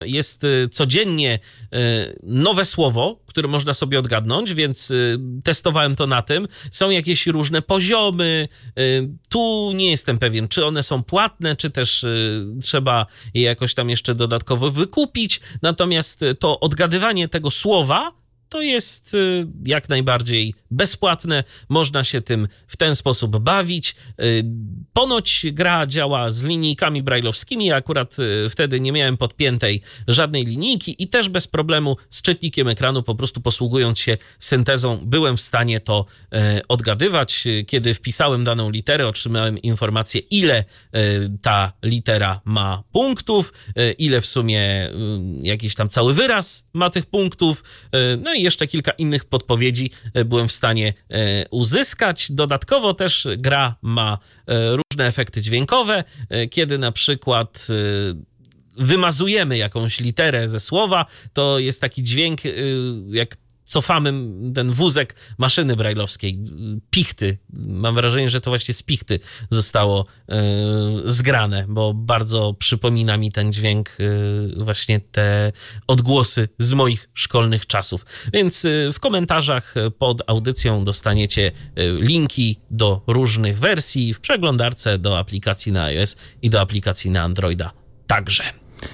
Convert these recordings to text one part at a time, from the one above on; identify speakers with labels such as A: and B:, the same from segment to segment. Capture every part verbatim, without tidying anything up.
A: jest codziennie nowe słowo, które można sobie odgadnąć, więc testowałem to na tym. Są jakieś różne poziomy. Tu nie jestem pewien, czy one są płatne, czy też trzeba je jakoś tam jeszcze dodatkowo wykupić. Natomiast to odgadywanie tego słowa to jest jak najbardziej bezpłatne. Można się tym w ten sposób bawić. Ponoć gra działa z linijkami brajlowskimi. Ja akurat wtedy nie miałem podpiętej żadnej linijki i też bez problemu z czytnikiem ekranu, po prostu posługując się syntezą, byłem w stanie to odgadywać. Kiedy wpisałem daną literę, otrzymałem informację, ile ta litera ma punktów, ile w sumie jakiś tam cały wyraz ma tych punktów. No i jeszcze kilka innych podpowiedzi byłem w stanie uzyskać. Dodatkowo też gra ma różne efekty dźwiękowe, kiedy na przykład wymazujemy jakąś literę ze słowa, to jest taki dźwięk, jak cofamy ten wózek maszyny brajlowskiej, pichty. Mam wrażenie, że to właśnie z pichty zostało yy, zgrane, bo bardzo przypomina mi ten dźwięk yy, właśnie te odgłosy z moich szkolnych czasów. Więc yy, w komentarzach pod audycją dostaniecie yy, linki do różnych wersji w przeglądarce do aplikacji na iOS i do aplikacji na Androida także.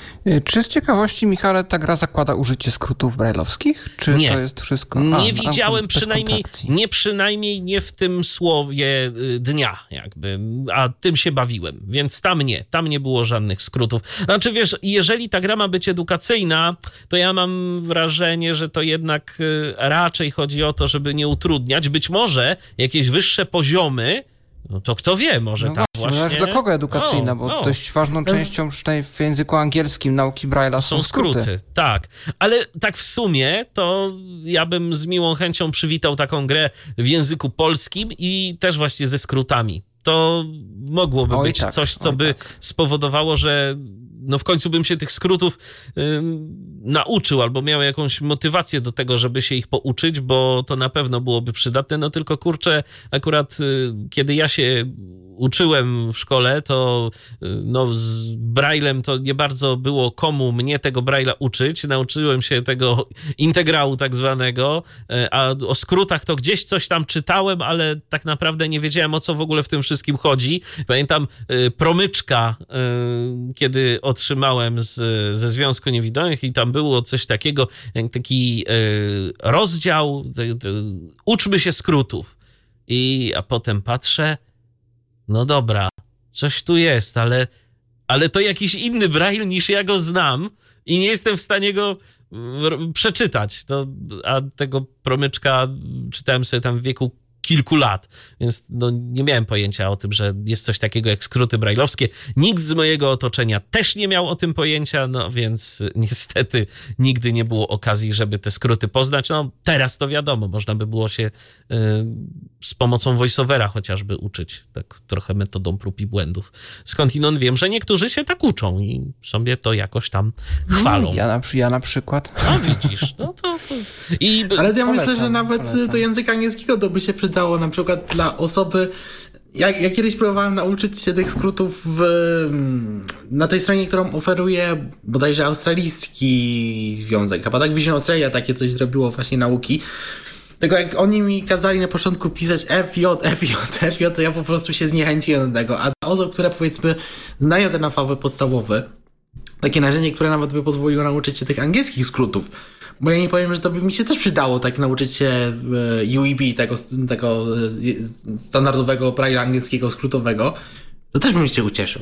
B: Czy z ciekawości, Michale, ta gra zakłada użycie skrótów brajlowskich? Czy
A: nie.
B: to jest wszystko?
A: Nie
B: A,
A: widziałem, przynajmniej nie przynajmniej nie w tym słowie dnia, jakby, a tym się bawiłem, więc tam nie, tam nie było żadnych skrótów. Znaczy, wiesz, jeżeli ta gra ma być edukacyjna, to ja mam wrażenie, że to jednak raczej chodzi o to, żeby nie utrudniać. Być może jakieś wyższe poziomy, no to kto wie, może
B: no
A: tam
B: właśnie.
A: właśnie...
B: Dla kogo edukacyjna,
A: o,
B: bo
A: o.
B: dość ważną częścią, przynajmniej w języku angielskim, nauki Braille'a są,
A: Są skróty.
B: skróty.
A: Tak, ale tak w sumie to ja bym z miłą chęcią przywitał taką grę w języku polskim i też właśnie ze skrótami. To mogłoby
B: Oj,
A: być
B: tak,
A: coś, co
B: oj,
A: by
B: tak.
A: spowodowało, że no w końcu bym się tych skrótów y, nauczył albo miał jakąś motywację do tego, żeby się ich pouczyć, bo to na pewno byłoby przydatne. No tylko kurczę, akurat y, kiedy ja się uczyłem w szkole, to no, z Braillem to nie bardzo było komu mnie tego Braille'a uczyć. Nauczyłem się tego integrału tak zwanego, a o skrótach to gdzieś coś tam czytałem, ale tak naprawdę nie wiedziałem, o co w ogóle w tym wszystkim chodzi. Pamiętam y, promyczka, y, kiedy otrzymałem z, ze Związku Niewidomych i tam było coś takiego, jak taki y, rozdział, y, y, uczmy się skrótów. I a potem patrzę, no dobra, coś tu jest, ale, ale to jakiś inny Braille niż ja go znam i nie jestem w stanie go przeczytać. To, a tego promyczka czytałem sobie tam w wieku kilku lat, więc no, nie miałem pojęcia o tym, że jest coś takiego jak skróty brajlowskie. Nikt z mojego otoczenia też nie miał o tym pojęcia, no więc niestety nigdy nie było okazji, żeby te skróty poznać. No teraz to wiadomo, można by było się y, z pomocą voiceovera chociażby uczyć, tak trochę metodą prób i błędów. Skądinąd wiem, że niektórzy się tak uczą i sobie to jakoś tam chwalą.
B: Ja na, ja na przykład.
A: No widzisz, no to... to... I...
C: Ale ja
B: Polecam,
C: myślę, że nawet
B: polecam.
C: do języka angielskiego to by się przydało na przykład dla osoby. Ja, ja kiedyś próbowałem nauczyć się tych skrótów w, na tej stronie, którą oferuje bodajże australijski związek. Chyba tak Vision Australia takie coś zrobiło właśnie nauki. Tylko jak oni mi kazali na początku pisać F J, F J, F J, to ja po prostu się zniechęciłem do tego. A dla osób, które powiedzmy znają ten alfabet podstawowy, takie narzędzie, które nawet by pozwoliło nauczyć się tych angielskich skrótów. Bo ja nie powiem, że to by mi się też przydało, tak nauczyć się U E B, tego, tego standardowego Braille'a angielskiego skrótowego, to też bym się ucieszył.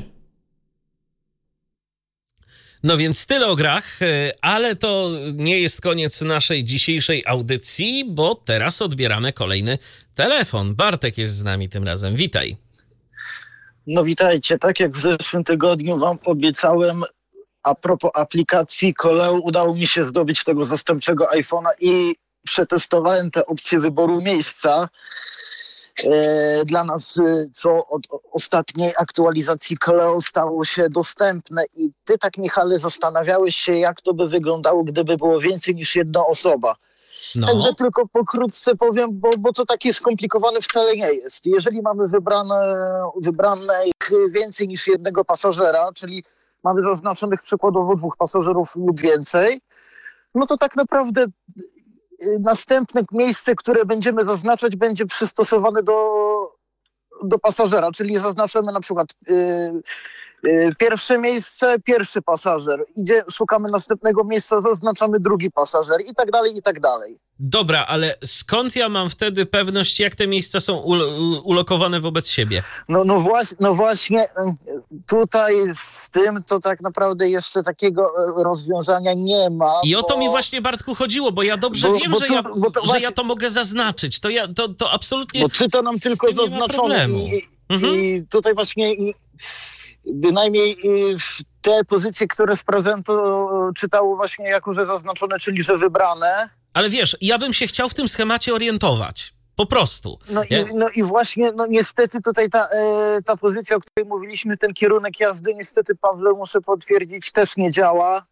A: No więc tyle o grach, ale to nie jest koniec naszej dzisiejszej audycji, bo teraz odbieramy kolejny telefon. Bartek jest z nami tym razem. Witaj.
D: No witajcie, tak jak w zeszłym tygodniu wam obiecałem, a propos aplikacji Koleo, udało mi się zdobyć tego zastępczego iPhone'a i przetestowałem te opcje wyboru miejsca e, dla nas, co od ostatniej aktualizacji Koleo stało się dostępne. I ty tak, Michale, zastanawiałeś się, jak to by wyglądało, gdyby było więcej niż jedna osoba.
A: No.
D: Także tylko pokrótce powiem, bo, bo to takie skomplikowane wcale nie jest. Jeżeli mamy wybrane, wybrane więcej niż jednego pasażera, czyli mamy zaznaczonych przykładowo dwóch pasażerów lub więcej, no to tak naprawdę następne miejsce, które będziemy zaznaczać, będzie przystosowane do, do pasażera, czyli zaznaczamy na przykład yy, yy, pierwsze miejsce, pierwszy pasażer, idzie, szukamy następnego miejsca, zaznaczamy drugi pasażer i tak dalej, i tak dalej.
A: Dobra, ale skąd ja mam wtedy pewność, jak te miejsca są ul- ulokowane wobec siebie?
D: No, no, właśnie, no właśnie tutaj z tym to tak naprawdę jeszcze takiego rozwiązania nie ma.
A: I o to
D: bo...
A: mi właśnie, Bartku, chodziło, bo ja dobrze
D: Bo-
A: wiem,
D: bo
A: że,
D: tu-
A: ja,
D: bo to
A: że
D: właśnie-
A: ja to mogę zaznaczyć. To, ja, to, to absolutnie
D: Bo czyta nam
A: z
D: tylko
A: tym nie ma
D: zaznaczone
A: problemu.
D: i,
A: Mhm.
D: i tutaj właśnie i, bynajmniej i te pozycje, które z prezentu czytało właśnie jako, że zaznaczone, czyli że wybrane.
A: Ale wiesz, ja bym się chciał w tym schemacie orientować. Po prostu.
D: No,
A: Ja-
D: i, no i właśnie, no niestety tutaj ta, e, ta pozycja, o której mówiliśmy, ten kierunek jazdy, niestety, Pawle, muszę potwierdzić, też nie działa,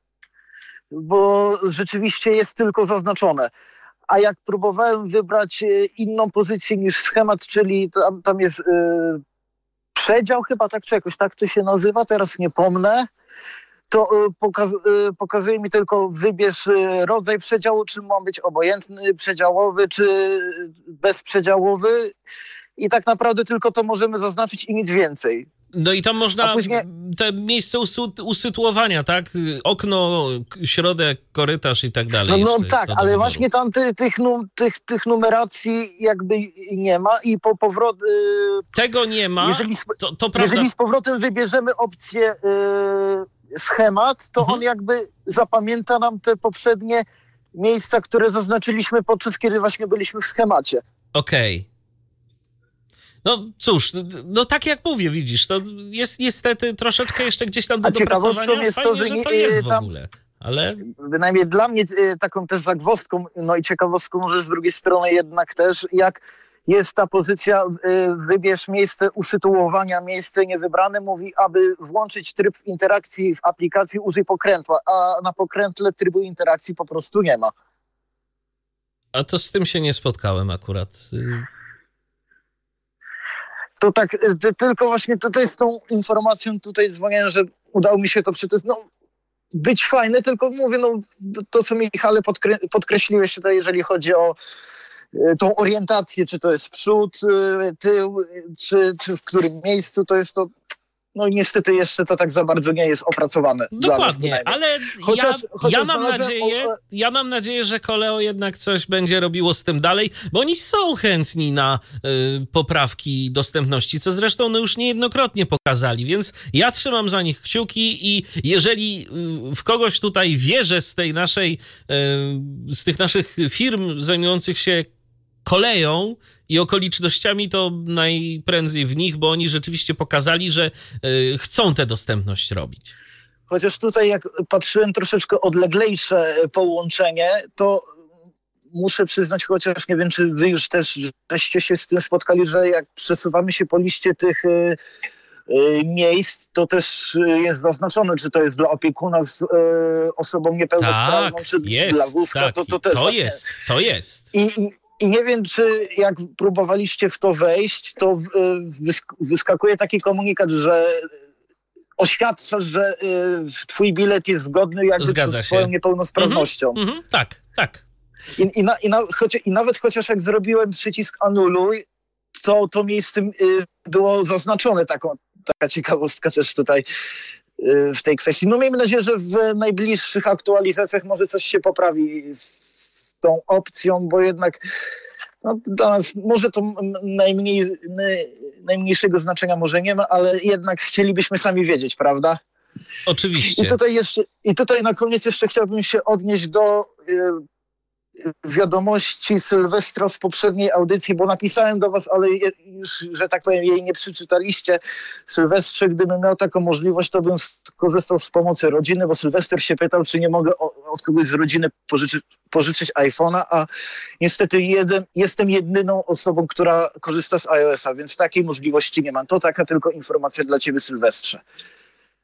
D: bo rzeczywiście jest tylko zaznaczone. A jak próbowałem wybrać e, inną pozycję niż schemat, czyli tam, tam jest e, przedział chyba, tak czy jakoś tak to się nazywa, teraz nie pomnę, to e, pokaz, e, pokazuje mi tylko wybierz e, rodzaj przedziału, czy ma być obojętny, przedziałowy, czy bezprzedziałowy i tak naprawdę tylko to możemy zaznaczyć i nic więcej.
A: No i tam można
D: A później-
A: te miejsce usu- usytuowania, tak? Okno, k- środek, korytarz i tak dalej.
D: No, no
A: jeszcze jest
D: tak,
A: do
D: ale
A: wyboru.
D: właśnie tam ty, tych, num, tych, tych numeracji jakby nie ma i po powrocie,
A: Tego nie ma,
D: jeżeli, sp-
A: to, to prawda.
D: jeżeli z powrotem wybierzemy opcję y, schemat, to
A: Mhm.
D: on jakby zapamięta nam te poprzednie miejsca, które zaznaczyliśmy podczas kiedy właśnie byliśmy w schemacie.
A: Okej. No cóż, no tak jak mówię, widzisz, to jest niestety troszeczkę jeszcze gdzieś tam do
D: A ciekawostką
A: dopracowania.
D: jest to,
A: Fajnie,
D: że
A: że
D: nie-
A: to jest w
D: tam-
A: ogóle. Ale
D: Bynajmniej dla mnie y, taką też zagwozdką, no i ciekawostką może z drugiej strony jednak też, jak jest ta pozycja, y, wybierz miejsce usytuowania, miejsce niewybrane, mówi, aby włączyć tryb w interakcji w aplikacji, użyj pokrętła, a na pokrętle trybu interakcji po prostu nie ma.
A: a to z tym się nie spotkałem akurat. Y,
D: To tak, y, ty, tylko właśnie tutaj z tą informacją tutaj dzwonię, że udało mi się to przeczytać, no być fajne, tylko mówię, no to co Michale podkre- podkreśliłeś tutaj, jeżeli chodzi o y, tą orientację, czy to jest przód, y, tył, y, czy, czy w którym miejscu to jest to, no niestety jeszcze to tak za bardzo nie jest opracowane. dla nas
A: Dokładnie,
D: bynajmniej.
A: ale
D: Chociaż-
A: ja,
D: chociaż
A: ja mam
D: znalazłem
A: nadzieję,
D: o-
A: ja mam nadzieję, że Koleo jednak coś będzie robiło z tym dalej, bo oni są chętni na y, poprawki dostępności, co zresztą no już niejednokrotnie pokazali, więc ja trzymam za nich kciuki i jeżeli y, w kogoś tutaj wierzę z tej naszej, y, z tych naszych firm zajmujących się koleją i okolicznościami, to najprędzej w nich, bo oni rzeczywiście pokazali, że y, chcą tę dostępność robić.
D: Chociaż tutaj jak patrzyłem troszeczkę odleglejsze połączenie, to muszę przyznać, chociaż nie wiem, czy wy już też żeście się z tym spotkali, że jak przesuwamy się po liście tych y, y, miejsc, to też jest zaznaczone, czy to jest dla opiekuna z y, osobą niepełnosprawną,
A: Tak,
D: czy
A: jest,
D: dla wózka.
A: tak,
D: to, to też
A: to
D: właśnie...
A: jest, to jest.
D: I, i, I nie wiem, czy jak próbowaliście w to wejść, to y, wysk- wyskakuje taki komunikat, że oświadczasz, że y, twój bilet jest zgodny jakby
A: Zgadza
D: z twoją
A: się.
D: niepełnosprawnością.
A: Mhm, tak, tak.
D: I, i, na, i, na, choć, I nawet chociaż jak zrobiłem przycisk anuluj, to to miejsce y, było zaznaczone. Taką, taka ciekawostka też tutaj y, w tej kwestii. No miejmy nadzieję, że w najbliższych aktualizacjach może coś się poprawi z tą opcją, bo jednak no, dla nas może to m- najmniej, n- najmniejszego znaczenia może nie ma, ale jednak chcielibyśmy sami wiedzieć, prawda?
A: Oczywiście.
D: I tutaj jeszcze, i tutaj na koniec jeszcze chciałbym się odnieść do y, wiadomości Sylwestra z poprzedniej audycji, bo napisałem do was, ale je, już, że tak powiem, jej nie przeczytaliście. Sylwestrze, gdybym miał taką możliwość, to bym skorzystał z pomocy rodziny, bo Sylwester się pytał, czy nie mogę o, od kogoś z rodziny pożyczy, pożyczyć iPhone'a, a niestety jeden, jestem jedyną osobą, która korzysta z iOS-a, więc takiej możliwości nie mam. To taka tylko informacja dla ciebie, Sylwestrze.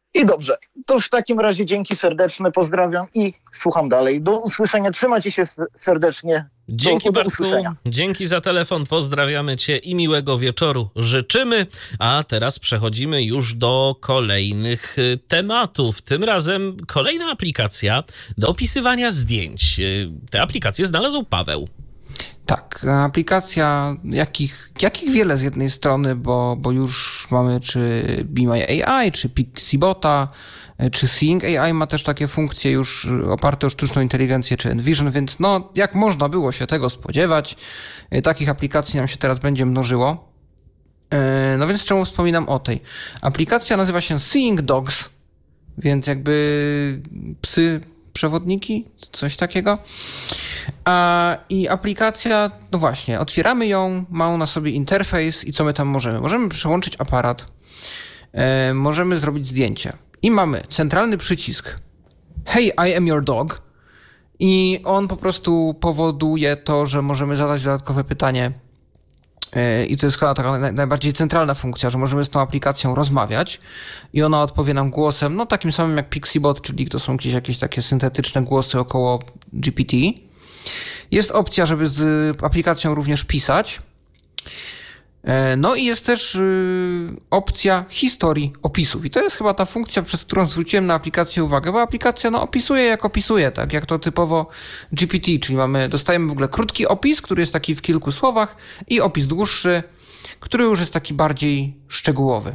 D: I dobrze, to w takim razie dzięki serdeczne, pozdrawiam i słucham dalej. Do usłyszenia, trzymajcie się serdecznie.
A: Dzięki
D: do, do
A: Bartku,
D: usłyszenia.
A: dzięki za telefon, pozdrawiamy Cię i miłego wieczoru życzymy. A teraz przechodzimy już do kolejnych tematów. Tym razem kolejna aplikacja do opisywania zdjęć. Tę aplikację znalazł Paweł.
B: Tak, aplikacja, jakich, jakich wiele z jednej strony, bo, bo już mamy czy Be My A I, czy Pixibota, czy Seeing A I ma też takie funkcje już oparte o sztuczną inteligencję, czy Envision, więc no jak można było się tego spodziewać, takich aplikacji nam się teraz będzie mnożyło. No więc czemu wspominam o tej? Aplikacja nazywa się Seeing Dogs, więc jakby psy przewodniki, coś takiego. A, I aplikacja, no właśnie, otwieramy ją, ma ona sobie interfejs i co my tam możemy? Możemy przełączyć aparat, e, możemy zrobić zdjęcie i mamy centralny przycisk Hey, I am your dog i on po prostu powoduje to, że możemy zadać dodatkowe pytanie e, i to jest chyba taka naj, najbardziej centralna funkcja, że możemy z tą aplikacją rozmawiać i ona odpowie nam głosem, no takim samym jak Pixibot, czyli to są gdzieś jakieś takie syntetyczne głosy około G P T. Jest opcja, żeby z aplikacją również pisać. No i jest też opcja historii opisów. I to jest chyba ta funkcja, przez którą zwróciłem na aplikację uwagę, bo aplikacja no, opisuje jak opisuje, tak jak to typowo G P T, czyli mamy, dostajemy w ogóle krótki opis, który jest taki w kilku słowach i opis dłuższy, który już jest taki bardziej szczegółowy.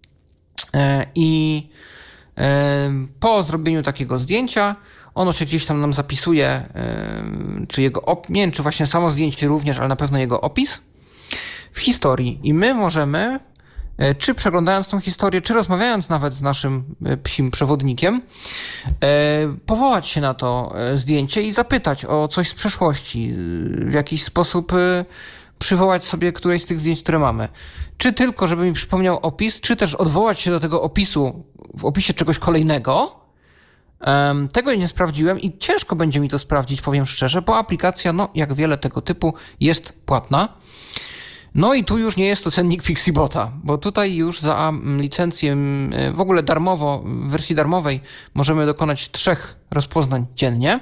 B: I po zrobieniu takiego zdjęcia ono się gdzieś tam nam zapisuje, czy jego, op- nie wiem, czy właśnie samo zdjęcie również, ale na pewno jego opis w historii. I my możemy, czy przeglądając tą historię, czy rozmawiając nawet z naszym psim przewodnikiem, powołać się na to zdjęcie i zapytać o coś z przeszłości, w jakiś sposób przywołać sobie któreś z tych zdjęć, które mamy. Czy tylko, żeby mi przypomniał opis, czy też odwołać się do tego opisu w opisie czegoś kolejnego. Um, tego nie sprawdziłem i ciężko będzie mi to sprawdzić, powiem szczerze, bo aplikacja, no jak wiele tego typu, jest płatna. No i tu już nie jest to cennik Pixibota, bo tutaj już za licencję w ogóle darmowo, w wersji darmowej możemy dokonać trzech rozpoznań dziennie.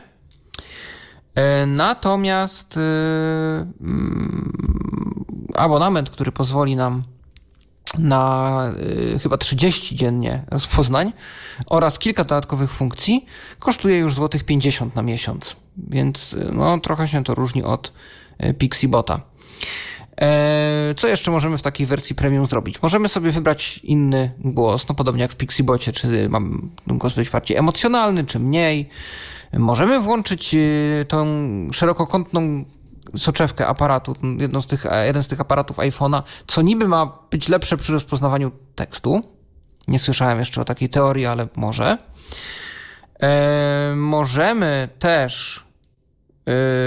B: Natomiast abonament, który pozwoli nam na y, chyba trzydzieści dziennie rozpoznań oraz kilka dodatkowych funkcji, kosztuje już złotych pięćdziesiąt na miesiąc, więc no, trochę się to różni od y, Pixibota. E, co jeszcze możemy w takiej wersji premium zrobić? Możemy sobie wybrać inny głos, no podobnie jak w Pixibocie, czy mam głos być bardziej emocjonalny, czy mniej. Możemy włączyć y, tą szerokokątną soczewkę aparatu, jedną z tych, jeden z tych aparatów iPhone'a, co niby ma być lepsze przy rozpoznawaniu tekstu. Nie słyszałem jeszcze o takiej teorii, ale może. E, możemy też e,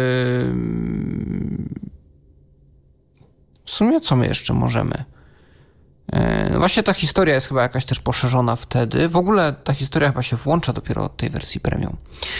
B: w sumie co my jeszcze możemy? E, no właśnie ta historia jest chyba jakaś też poszerzona wtedy. W ogóle ta historia chyba się włącza dopiero od tej wersji premium.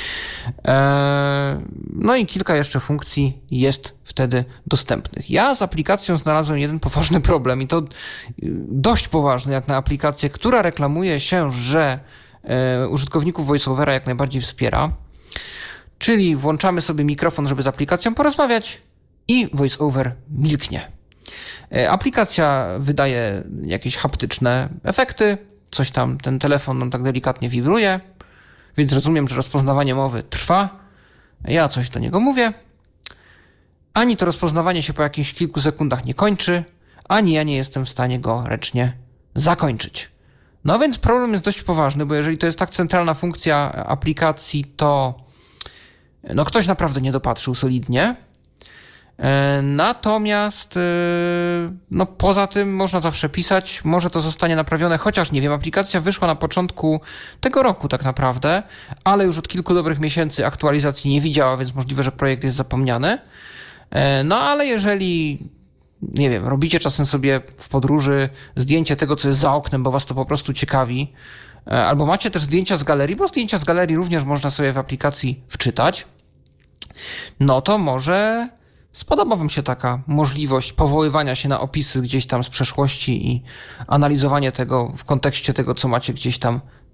B: No i kilka jeszcze funkcji jest wtedy dostępnych. Ja z aplikacją znalazłem jeden poważny problem i to dość poważny jak na aplikację, która reklamuje się, że użytkowników VoiceOvera jak najbardziej wspiera. Czyli włączamy sobie mikrofon, żeby z aplikacją porozmawiać i VoiceOver milknie. Aplikacja wydaje jakieś haptyczne efekty, coś tam, ten telefon nam tak delikatnie wibruje, więc rozumiem, że rozpoznawanie mowy trwa. Ja coś do niego mówię. Ani to rozpoznawanie się po jakichś kilku sekundach nie kończy, ani ja nie jestem w stanie go ręcznie zakończyć. No więc problem jest dość poważny, bo jeżeli to jest tak centralna funkcja aplikacji, to no ktoś naprawdę nie dopatrzył solidnie. Natomiast no poza tym można zawsze pisać, może to zostanie naprawione, chociaż nie wiem, aplikacja wyszła na początku tego roku tak naprawdę, ale już od kilku dobrych miesięcy aktualizacji nie widziała, więc możliwe, że projekt jest zapomniany. No ale jeżeli, nie wiem, robicie czasem sobie w podróży zdjęcie tego, co jest za oknem, bo was to po prostu ciekawi, albo macie też zdjęcia z galerii, bo zdjęcia z galerii również można sobie w aplikacji wczytać, no to może spodoba wam się taka możliwość powoływania się na opisy gdzieś tam z przeszłości i analizowanie tego w kontekście tego, co macie gdzieś tam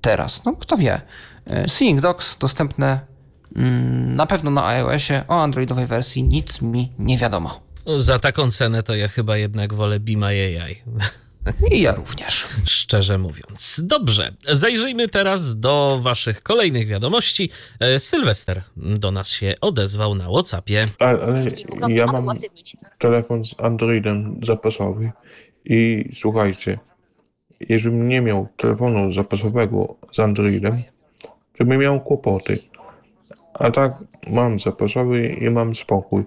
B: teraz. No kto wie. Seeing Docs dostępne na pewno na iOSie, o androidowej wersji nic mi nie wiadomo.
A: Za taką cenę to ja chyba jednak wolę Be My A I.
B: I ja również.
A: Szczerze mówiąc. Dobrze, zajrzyjmy teraz do waszych kolejnych wiadomości. Sylwester do nas się odezwał na WhatsAppie.
E: Ale, ale ja mam telefon z Androidem zapasowy i słuchajcie, jeżeli nie miał telefonu zapasowego z Androidem, to bym miał kłopoty. A tak mam zapasowy i mam spokój.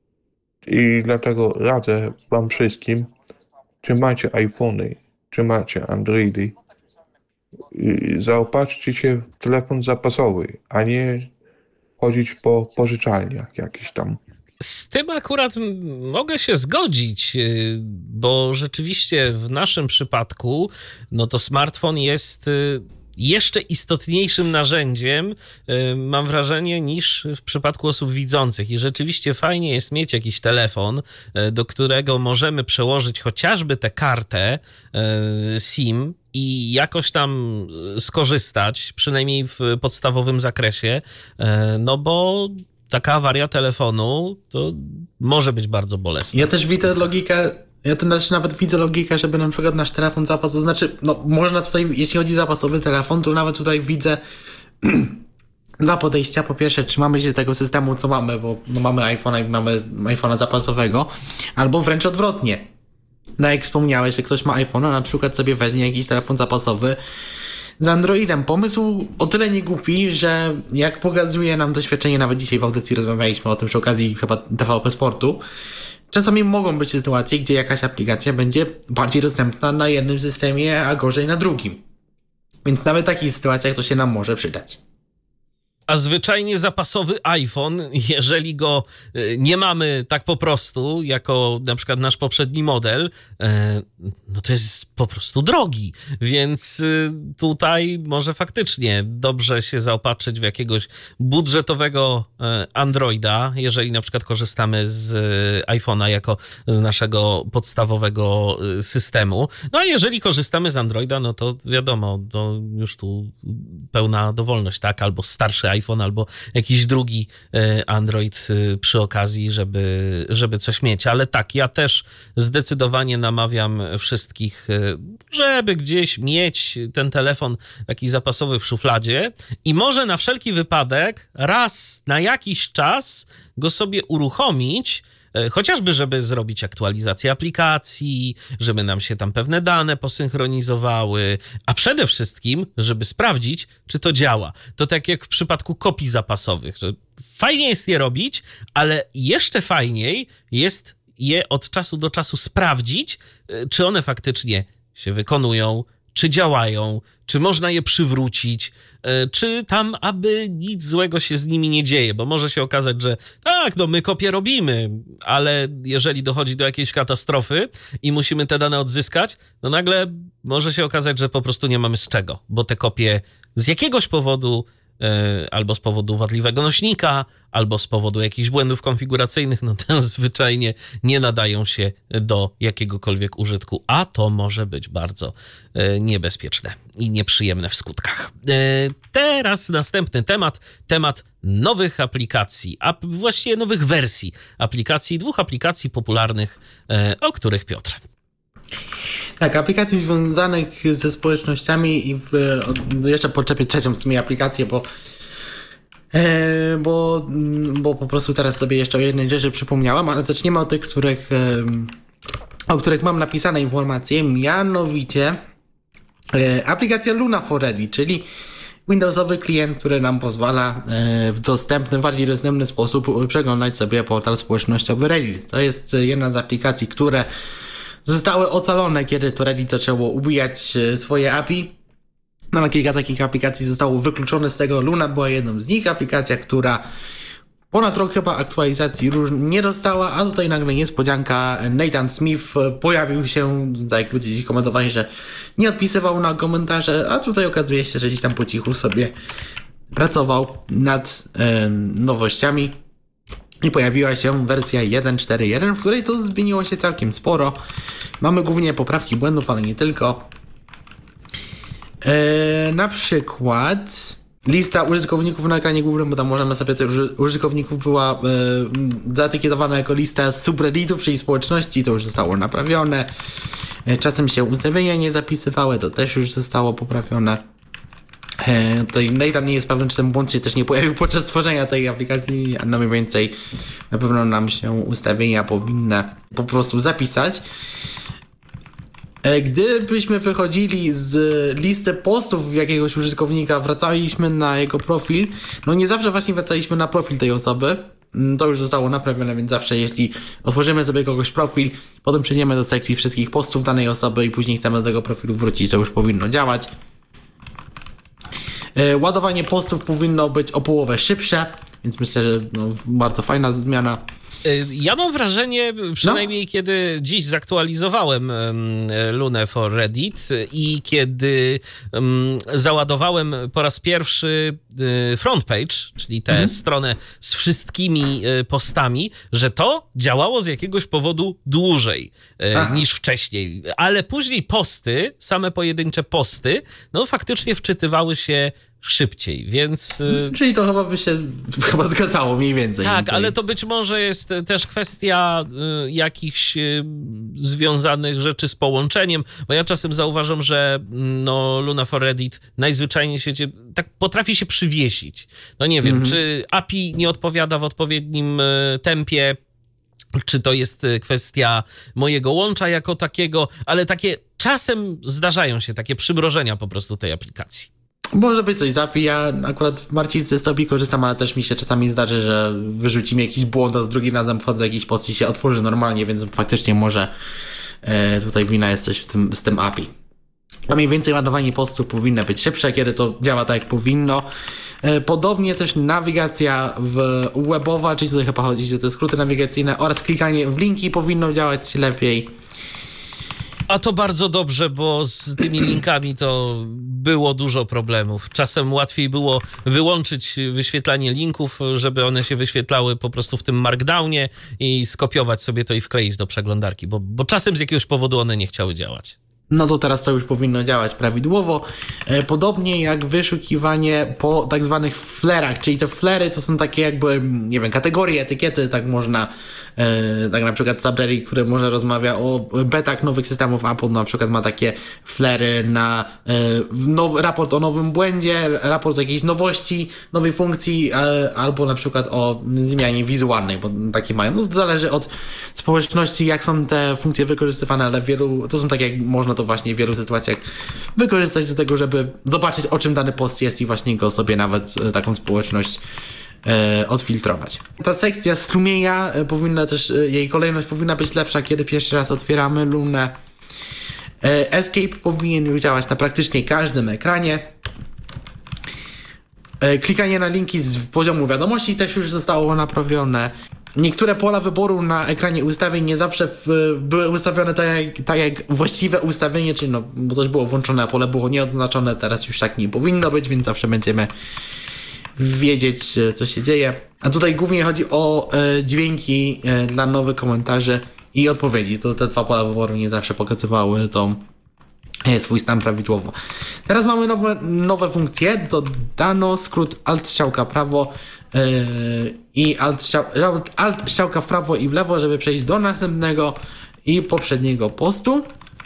E: I dlatego radzę wam wszystkim, czy macie iPhony, czy macie Androidy, zaopatrzcie się w telefon zapasowy, a nie chodzić po pożyczalniach jakichś tam.
A: Z tym akurat mogę się zgodzić, bo rzeczywiście w naszym przypadku no to smartfon jest jeszcze istotniejszym narzędziem, mam wrażenie, niż w przypadku osób widzących. I rzeczywiście fajnie jest mieć jakiś telefon, do którego możemy przełożyć chociażby tę kartę SIM i jakoś tam skorzystać, przynajmniej w podstawowym zakresie, no bo taka awaria telefonu to może być bardzo bolesna.
C: Ja też widzę logikę, ja też nawet widzę logikę, żeby na przykład nasz telefon zapas, to znaczy, no można tutaj, jeśli chodzi o zapasowy telefon, to nawet tutaj widzę dwa podejścia. Po pierwsze, trzymamy się tego systemu, co mamy, bo no mamy iPhone'a i mamy iPhone'a zapasowego, albo wręcz odwrotnie. No jak wspomniałeś, że ktoś ma iPhone'a, na przykład sobie weźmie jakiś telefon zapasowy z Androidem. Pomysł o tyle nie głupi, że jak pokazuje nam doświadczenie, nawet dzisiaj w audycji rozmawialiśmy o tym przy okazji chyba T V P Sportu, czasami mogą być sytuacje, gdzie jakaś aplikacja będzie bardziej dostępna na jednym systemie, a gorzej na drugim. Więc nawet w takich sytuacjach to się nam może przydać.
A: A zwyczajnie zapasowy iPhone, jeżeli go nie mamy tak po prostu, jako na przykład nasz poprzedni model, no to jest po prostu drogi. Więc tutaj może faktycznie dobrze się zaopatrzyć w jakiegoś budżetowego Androida, jeżeli na przykład korzystamy z iPhone'a jako z naszego podstawowego systemu. No a jeżeli korzystamy z Androida, no to wiadomo, to już tu pełna dowolność, tak? Albo starszy iPhone, albo jakiś drugi Android przy okazji, żeby, żeby coś mieć. Ale tak, ja też zdecydowanie namawiam wszystkich, żeby gdzieś mieć ten telefon taki zapasowy w szufladzie i może na wszelki wypadek raz na jakiś czas go sobie uruchomić, chociażby, żeby zrobić aktualizację aplikacji, żeby nam się tam pewne dane posynchronizowały, a przede wszystkim, żeby sprawdzić, czy to działa. To tak jak w przypadku kopii zapasowych, że fajnie jest je robić, ale jeszcze fajniej jest je od czasu do czasu sprawdzić, czy one faktycznie się wykonują, czy działają, czy można je przywrócić, czy tam aby nic złego się z nimi nie dzieje, bo może się okazać, że tak, no my kopię robimy, ale jeżeli dochodzi do jakiejś katastrofy i musimy te dane odzyskać, no nagle może się okazać, że po prostu nie mamy z czego, bo te kopie z jakiegoś powodu albo z powodu wadliwego nośnika, albo z powodu jakichś błędów konfiguracyjnych, no to zwyczajnie nie nadają się do jakiegokolwiek użytku, a to może być bardzo niebezpieczne i nieprzyjemne w skutkach. Teraz następny temat, temat nowych aplikacji, a właściwie nowych wersji aplikacji, dwóch aplikacji popularnych, o których Piotr.
C: Tak, aplikacji związanych ze społecznościami i w, jeszcze podczepię trzecią z tymi aplikację, bo, e, bo, bo po prostu teraz sobie jeszcze o jednej rzeczy przypomniałam, ale zaczniemy od tych, których, e, o których mam napisane informacje, mianowicie e, aplikacja Luna for Ready, czyli Windowsowy klient, który nam pozwala e, w dostępny, bardziej dostępny sposób przeglądać sobie portal społecznościowy Reddit. To jest jedna z aplikacji, które zostały ocalone, kiedy to Reddit zaczęło ubijać swoje A P I. No, kilka takich aplikacji zostało wykluczone z tego. Luna była jedną z nich. Aplikacja, która ponad rok chyba aktualizacji nie dostała, a tutaj nagle niespodzianka. Nathan Smith pojawił się, tak jak ludzie dziś komentowali, że nie odpisywał na komentarze, a tutaj okazuje się, że gdzieś tam po cichu sobie pracował nad e, nowościami. I pojawiła się wersja jeden cztery jeden, w której to zmieniło się całkiem sporo. Mamy głównie poprawki błędów, ale nie tylko. E, na przykład lista użytkowników na ekranie głównym, bo tam możemy sobie tych użytkowników była e, zaetykietowana jako lista subredditów, czyli społeczności, to już zostało naprawione. E, czasem się ustawienia nie zapisywały, to też już zostało poprawione. E, tutaj Nathan nie jest pewien, czy ten błąd się też nie pojawił podczas tworzenia tej aplikacji, a no mniej więcej na pewno nam się ustawienia powinny po prostu zapisać. Gdybyśmy wychodzili z listy postów jakiegoś użytkownika, wracaliśmy na jego profil, no nie zawsze właśnie wracaliśmy na profil tej osoby, to już zostało naprawione, więc zawsze jeśli otworzymy sobie kogoś profil, potem przejdziemy do sekcji wszystkich postów danej osoby i później chcemy do tego profilu wrócić, to już powinno działać. Ładowanie postów powinno być o połowę szybsze, więc myślę, że no, bardzo fajna zmiana.
A: Ja mam wrażenie, przynajmniej no. kiedy dziś zaktualizowałem Lunę for Reddit i kiedy um, załadowałem po raz pierwszy front page, czyli tę mhm. stronę z wszystkimi postami, że to działało z jakiegoś powodu dłużej Aha. niż wcześniej. Ale później posty, same pojedyncze posty, no faktycznie wczytywały się szybciej, więc...
C: Czyli to chyba by się chyba zgadzało mniej więcej.
A: Tak,
C: tutaj.
A: Ale to być może jest też kwestia y, jakichś y, związanych rzeczy z połączeniem, bo ja czasem zauważam, że no, Luna for Reddit najzwyczajniej w świecie tak potrafi się przywiesić. No nie wiem, mm-hmm. czy A P I nie odpowiada w odpowiednim y, tempie, czy to jest kwestia mojego łącza jako takiego, ale takie czasem zdarzają się takie przymrożenia po prostu tej aplikacji.
C: Może być coś z A P I, ja akurat w Marcisty z A P I korzystam, ale też mi się czasami zdarzy, że wyrzuci mi jakiś błąd, a z drugim razem wchodzę jakiś post i się otworzy normalnie, więc faktycznie może e, tutaj wina jest coś w tym, z tym A P I. A mniej więcej ładowanie postów powinno być szybsze, kiedy to działa tak jak powinno. E, podobnie też nawigacja w webowa, czyli tutaj chyba chodzi o te skróty nawigacyjne oraz klikanie w linki powinno działać lepiej.
A: A to bardzo dobrze, bo z tymi linkami to było dużo problemów. Czasem łatwiej było wyłączyć wyświetlanie linków, żeby one się wyświetlały po prostu w tym markdownie i skopiować sobie to i wkleić do przeglądarki, bo, bo czasem z jakiegoś powodu one nie chciały działać.
C: No to teraz to już powinno działać prawidłowo. Podobnie jak wyszukiwanie po tak zwanych flerach, czyli te flery to są takie jakby, nie wiem, kategorie, etykiety, tak można, tak na przykład subreddit, który może rozmawia o betach nowych systemów Apple, na przykład ma takie flery na nowy, raport o nowym błędzie, raport o jakiejś nowości, nowej funkcji, albo na przykład o zmianie wizualnej, bo takie mają. No, zależy od społeczności, jak są te funkcje wykorzystywane, ale wielu, to są takie, jak można to właśnie w wielu sytuacjach wykorzystać do tego, żeby zobaczyć, o czym dany post jest i właśnie go sobie nawet taką społeczność e, odfiltrować. Ta sekcja strumienia e, powinna też, e, jej kolejność powinna być lepsza, kiedy pierwszy raz otwieramy Lunę. E, Escape powinien już działać na praktycznie każdym ekranie. E, klikanie na linki z poziomu wiadomości też już zostało naprawione. Niektóre pola wyboru na ekranie ustawień nie zawsze w, były ustawione tak jak, tak jak właściwe ustawienie, czyli no, bo coś było włączone, a pole było nieodznaczone, teraz już tak nie powinno być, więc zawsze będziemy wiedzieć, co się dzieje. A tutaj głównie chodzi o e, dźwięki e, dla nowych komentarzy i odpowiedzi. To te dwa pola wyboru nie zawsze pokazywały tą e, swój stan prawidłowo. Teraz mamy nowe, nowe funkcje. Dodano skrót Alt strzałka prawo i alt, strzał, alt strzałka w prawo i w lewo, żeby przejść do następnego i poprzedniego postu.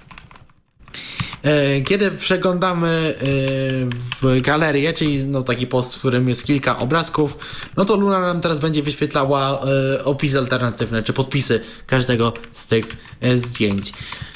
C: Kiedy przeglądamy w galerię, czyli no taki post, w którym jest kilka obrazków, no to Luna nam teraz będzie wyświetlała opisy alternatywne, czy podpisy każdego z tych zdjęć.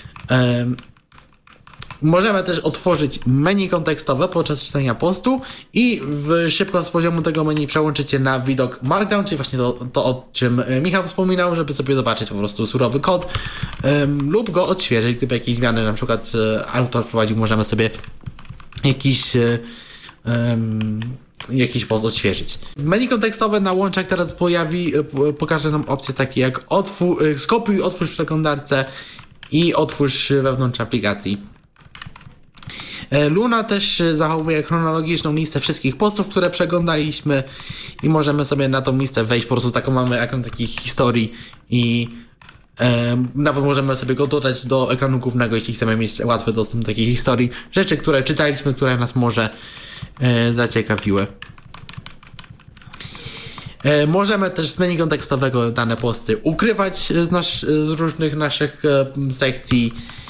C: Możemy też otworzyć menu kontekstowe podczas czytania postu i w, szybko z poziomu tego menu przełączyć się na widok Markdown, czyli właśnie to, to o czym Michał wspominał, żeby sobie zobaczyć po prostu surowy kod um, lub go odświeżyć, gdyby jakieś zmiany na przykład autor wprowadził, możemy sobie jakiś um, jakiś post odświeżyć. Menu kontekstowe na łączach teraz pojawi, pokaże nam opcje takie jak otwór, skopiuj, otwórz w przeglądarce i otwórz wewnątrz aplikacji. Luna też zachowuje chronologiczną listę wszystkich postów, które przeglądaliśmy i możemy sobie na tą listę wejść, po prostu taką mamy ekran takich historii i Nawet możemy sobie go dodać do ekranu głównego, jeśli chcemy mieć łatwy dostęp do takiej historii. Rzeczy, które czytaliśmy, które nas może zaciekawiły. Możemy też z menu kontekstowego dane posty ukrywać z, nasz, z różnych naszych sekcji.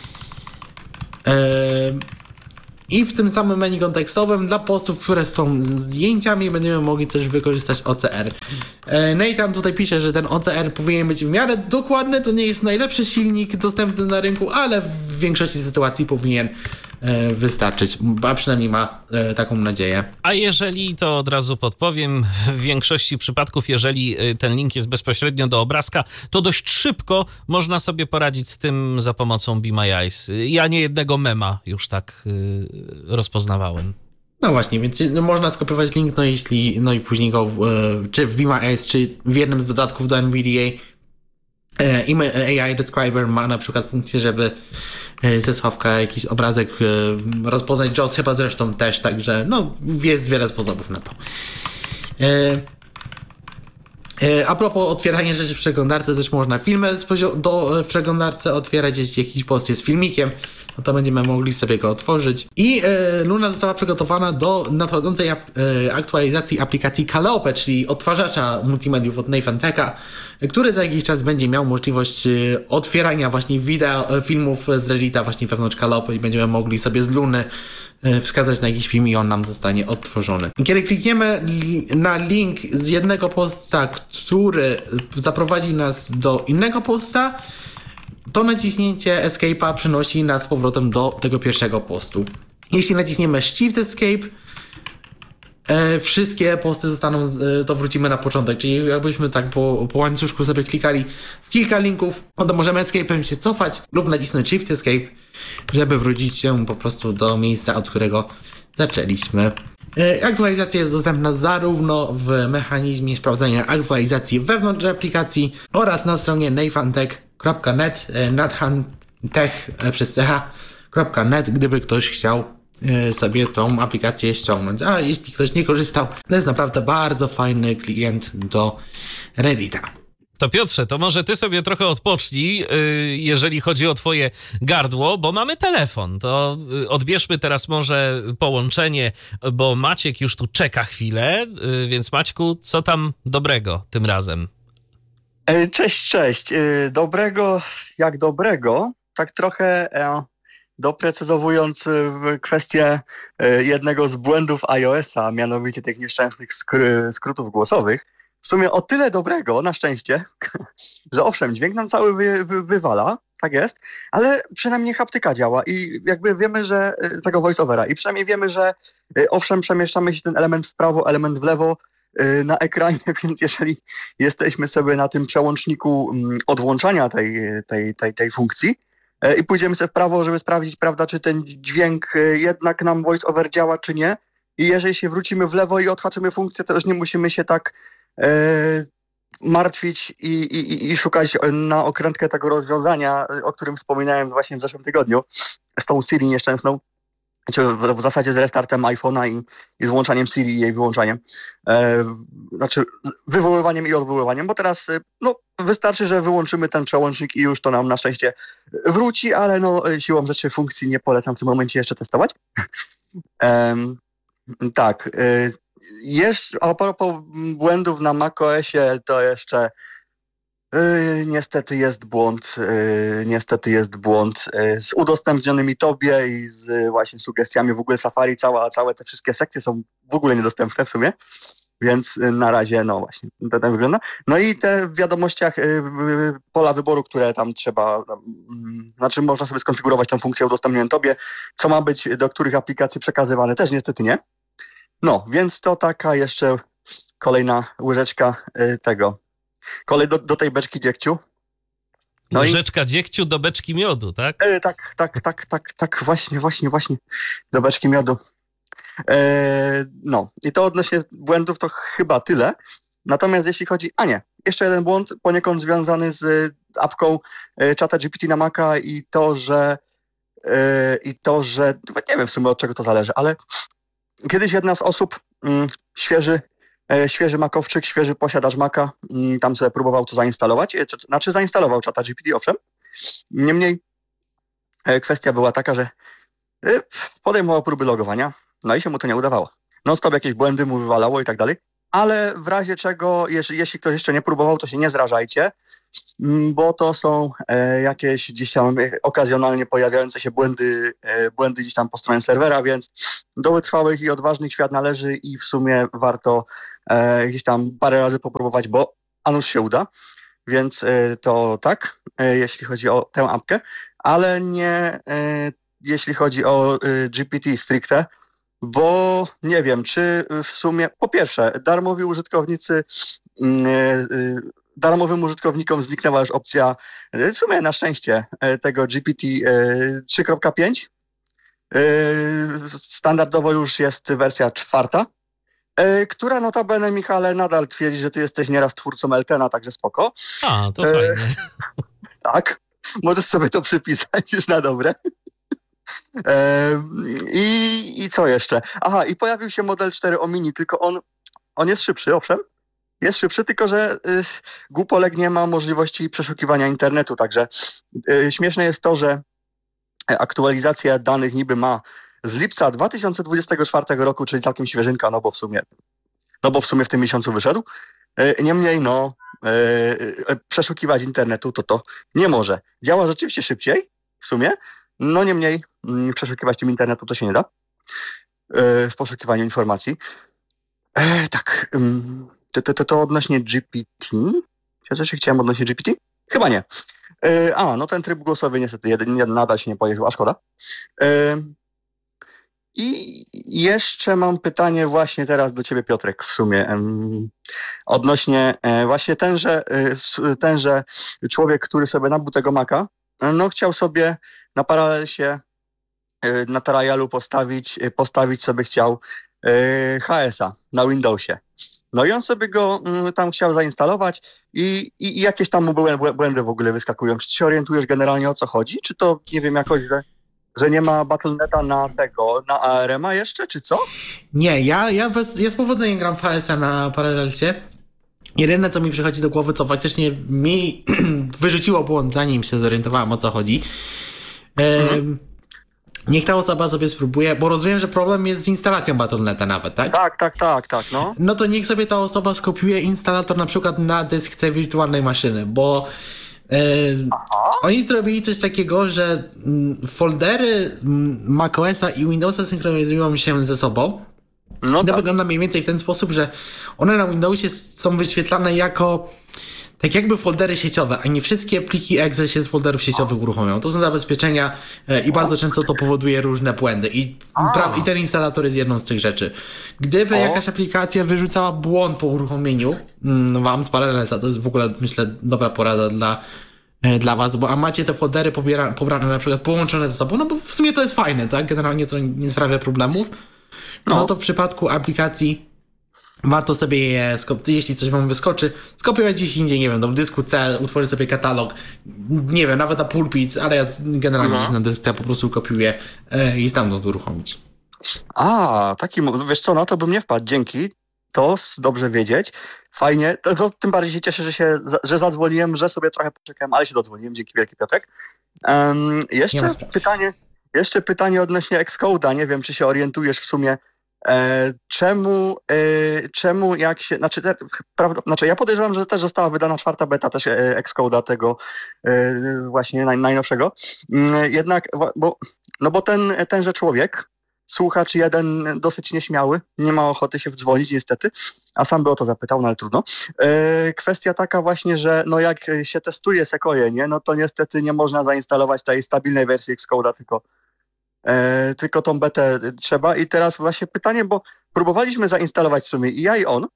C: I w tym samym menu kontekstowym dla postów, które są zdjęciami, będziemy mogli też wykorzystać O C R. Nathan tutaj pisze, że ten O C R powinien być w miarę dokładny. To nie jest najlepszy silnik dostępny na rynku, ale w większości sytuacji powinien wystarczyć, a przynajmniej ma taką nadzieję.
A: A jeżeli, to od razu podpowiem, w większości przypadków, jeżeli ten link jest bezpośrednio do obrazka, to dość szybko można sobie poradzić z tym za pomocą Be My Eyes. Ja nie jednego mema już tak rozpoznawałem.
C: No właśnie, więc można skopiować link, no jeśli, no i później go czy w Be My Eyes, czy w jednym z dodatków do N V D A. A I Describer ma na przykład funkcję, żeby ze schowka jakiś obrazek rozpoznać. Jaws chyba zresztą też, także no jest wiele sposobów na to. A propos otwierania rzeczy w przeglądarce, też można filmy do, w przeglądarce otwierać, jeśli jakiś post jest filmikiem, no to będziemy mogli sobie go otworzyć. I e, Luna została przygotowana do nadchodzącej ap, e, aktualizacji aplikacji Calliope, czyli odtwarzacza multimediów od Nathan-Techa, który za jakiś czas będzie miał możliwość e, otwierania właśnie wideo, e, filmów z Reddita właśnie wewnątrz Calliope i będziemy mogli sobie z Luny e, wskazać na jakiś film i on nam zostanie odtworzony. Kiedy klikniemy li, na link z jednego posta, który zaprowadzi nas do innego posta, to naciśnięcie Escape'a przenosi nas z powrotem do tego pierwszego postu. Jeśli naciśniemy Shift Escape, e, wszystkie posty zostaną, e, to wrócimy na początek. Czyli jakbyśmy tak po, po łańcuszku sobie klikali w kilka linków, no to możemy Escape'em się cofać lub nacisnąć Shift Escape, żeby wrócić się po prostu do miejsca, od którego zaczęliśmy. E, aktualizacja jest dostępna zarówno w mechanizmie sprawdzania aktualizacji wewnątrz aplikacji oraz na stronie nathantech kropka net, nathantech przez ch kropka net, gdyby ktoś chciał sobie tą aplikację ściągnąć. A jeśli ktoś nie korzystał, to jest naprawdę bardzo fajny klient do Reddita.
A: To Piotrze, to może ty sobie trochę odpocznij, jeżeli chodzi o twoje gardło, bo mamy telefon. To odbierzmy teraz może połączenie, bo Maciek już tu czeka chwilę, więc Maćku, co tam dobrego tym razem?
F: Cześć, cześć. Dobrego jak dobrego, tak trochę doprecyzowując kwestię jednego z błędów iOS-a, mianowicie tych nieszczęsnych skr- skrótów głosowych. W sumie o tyle dobrego, na szczęście, że owszem, dźwięk nam cały wy- wy- wywala, tak jest, ale przynajmniej haptyka działa i jakby wiemy, że tego voice-overa i przynajmniej wiemy, że owszem, przemieszczamy się ten element w prawo, element w lewo na ekranie, więc jeżeli jesteśmy sobie na tym przełączniku odłączania tej, tej, tej, tej funkcji i pójdziemy sobie w prawo, żeby sprawdzić, prawda, czy ten dźwięk jednak nam voice-over działa, czy nie. I jeżeli się wrócimy w lewo i odhaczymy funkcję, to już nie musimy się tak e, martwić i, i, i szukać na okrętkę tego rozwiązania, o którym wspominałem właśnie w zeszłym tygodniu, z tą Siri nieszczęsną. W zasadzie z restartem iPhone'a i, i z włączaniem Siri i jej wyłączaniem. E, znaczy wywoływaniem i odwoływaniem, bo teraz no, wystarczy, że wyłączymy ten przełącznik i już to nam na szczęście wróci, ale no, siłą rzeczy funkcji nie polecam w tym momencie jeszcze testować. e, tak. E, jeszcze, a propos błędów na macOSie, to jeszcze Yy, niestety jest błąd, yy, niestety jest błąd yy, z udostępnionymi tobie i z właśnie sugestiami. W ogóle Safari, cała, całe te wszystkie sekcje są w ogóle niedostępne w sumie, więc yy, na razie no właśnie to tak wygląda. No i te w wiadomościach yy, pola wyboru, które tam trzeba, yy, znaczy można sobie skonfigurować tą funkcję udostępnioną tobie, co ma być do których aplikacji przekazywane, też niestety nie. No, więc to taka jeszcze kolejna łyżeczka yy, tego. Kolej do, do tej beczki dziegciu.
A: No Łyżeczka i... dziegciu do beczki miodu, tak?
F: E, tak, tak, tak, tak, tak, właśnie, właśnie, właśnie, do beczki miodu. E, no, i to odnośnie błędów to chyba tyle. Natomiast jeśli chodzi, a nie, jeszcze jeden błąd poniekąd związany z apką e, ChatGPT na Maca i to, że e, i to, że nie wiem w sumie od czego to zależy, ale kiedyś jedna z osób, mm, świeży e, świeży makowczyk, świeży posiadacz Maca, mm, tam sobie próbował to zainstalować, e, to, znaczy zainstalował ChatGPT, owszem. Niemniej e, kwestia była taka, że e, podejmował próby logowania, no i się mu to nie udawało. Non-stop jakieś błędy mu wywalało i tak dalej, ale w razie czego, jeśli, jeśli ktoś jeszcze nie próbował, to się nie zrażajcie, bo to są e, jakieś gdzieś tam okazjonalnie pojawiające się błędy, e, błędy gdzieś tam po stronie serwera, więc do wytrwałych i odważnych świat należy i w sumie warto e, gdzieś tam parę razy popróbować, bo a nuż się uda, więc e, to tak, e, jeśli chodzi o tę apkę, ale nie e, jeśli chodzi o e, G P T stricte, bo nie wiem, czy w sumie, po pierwsze, darmowi użytkownicy, yy, yy, darmowym użytkownikom zniknęła już opcja, yy, w sumie na szczęście, yy, tego G P T yy, trzy kropka pięć. Yy, standardowo już jest wersja czwarta, yy, która notabene, Michale, nadal twierdzi, że ty jesteś nieraz twórcą Eltena, także spoko.
A: A, to
F: yy,
A: fajnie.
F: Tak, możesz sobie to przypisać już na dobre. I, I co jeszcze? Aha, i pojawił się model cztery Omni, tylko on, on jest szybszy, owszem. Jest szybszy, tylko że y, Gupolek nie ma możliwości przeszukiwania internetu, także y, śmieszne jest to, że aktualizacja danych niby ma z lipca dwa tysiące dwudziestego czwartego roku, czyli całkiem świeżynka, no bo w sumie, no bo w sumie w tym miesiącu wyszedł. Y, niemniej, no, y, y, przeszukiwać internetu to to nie może. Działa rzeczywiście szybciej, w sumie. No niemniej m, przeszukiwać tym internetu to się nie da e, w poszukiwaniu informacji. E, tak, um, to, to, to, to odnośnie G P T. Czy coś chciałem odnośnie G P T? Chyba nie. E, a, no ten tryb głosowy niestety jeden, nadal się nie pojawił, a szkoda. E, I jeszcze mam pytanie właśnie teraz do ciebie, Piotrek, w sumie. Um, odnośnie e, właśnie tenże, e, tenże człowiek, który sobie nabył tego Maca, no chciał sobie na paralelsie, na trialu postawić, postawić sobie chciał H S a na Windowsie. No i on sobie go tam chciał zainstalować i, i, i jakieś tam mu błędy w ogóle wyskakują. Czy się orientujesz generalnie, o co chodzi? Czy to, nie wiem, jakoś, że, że nie ma battle dot neta na tego, na A R M a jeszcze, czy co?
C: Nie, ja, ja, bez, ja z powodzeniem gram w H S a na paralelsie. Jedyne, co mi przychodzi do głowy, co faktycznie mi wyrzuciło błąd, zanim się zorientowałem, o co chodzi. Mhm. Niech ta osoba sobie spróbuje, bo rozumiem, że problem jest z instalacją battle dot neta nawet, tak?
F: Tak, tak, tak, tak, no.
C: No to niech sobie ta osoba skopiuje instalator na przykład na dysk C wirtualnej maszyny, bo e, oni zrobili coś takiego, że m, foldery macOSa i Windowsa synchronizują się ze sobą. No to tak. Wygląda mniej więcej w ten sposób, że one na Windowsie są wyświetlane jako tak jakby foldery sieciowe, a nie wszystkie pliki exe się z folderów sieciowych uruchomią. To są zabezpieczenia e, i bardzo często to powoduje różne błędy. I, pra- i ten instalator jest jedną z tych rzeczy. Gdyby o. jakaś aplikacja wyrzucała błąd po uruchomieniu mm, wam z Parallelsa, to jest w ogóle, myślę, dobra porada dla, e, dla was, bo a macie te foldery pobiera- pobrane na przykład połączone ze sobą, no bo w sumie to jest fajne, tak? Generalnie to nie sprawia problemów. No. no to w przypadku aplikacji warto sobie je, jeśli coś wam wyskoczy, skopiować gdzieś indziej, nie wiem, do dysku C, utworzyć sobie katalog, nie wiem, nawet na pulpit, ale ja generalnie mhm. gdzieś na dysk C po prostu kopiuję e, i stamtąd uruchomić.
F: A, taki, wiesz co, na to bym nie wpadł, dzięki, to dobrze wiedzieć, fajnie, to, to tym bardziej się cieszę, że się, że zadzwoniłem, że sobie trochę poczekałem, ale się dodzwoniłem, dzięki wielki Piotrek. Um, jeszcze pytanie, jeszcze pytanie odnośnie Xcode'a, nie wiem, czy się orientujesz w sumie, E, czemu, e, czemu jak się, znaczy, te, prawda, znaczy ja podejrzewam, że też została wydana czwarta beta też e, Xcode'a tego e, właśnie naj, najnowszego, e, jednak, bo, no bo ten, tenże człowiek, słuchacz jeden dosyć nieśmiały, nie ma ochoty się wdzwonić niestety, a sam by o to zapytał, no ale trudno. E, kwestia taka właśnie, że no jak się testuje Sequoia, nie, no to niestety nie można zainstalować tej stabilnej wersji Xcode'a, tylko E, tylko tą betę trzeba. I teraz właśnie pytanie, bo próbowaliśmy zainstalować w sumie i ja i on,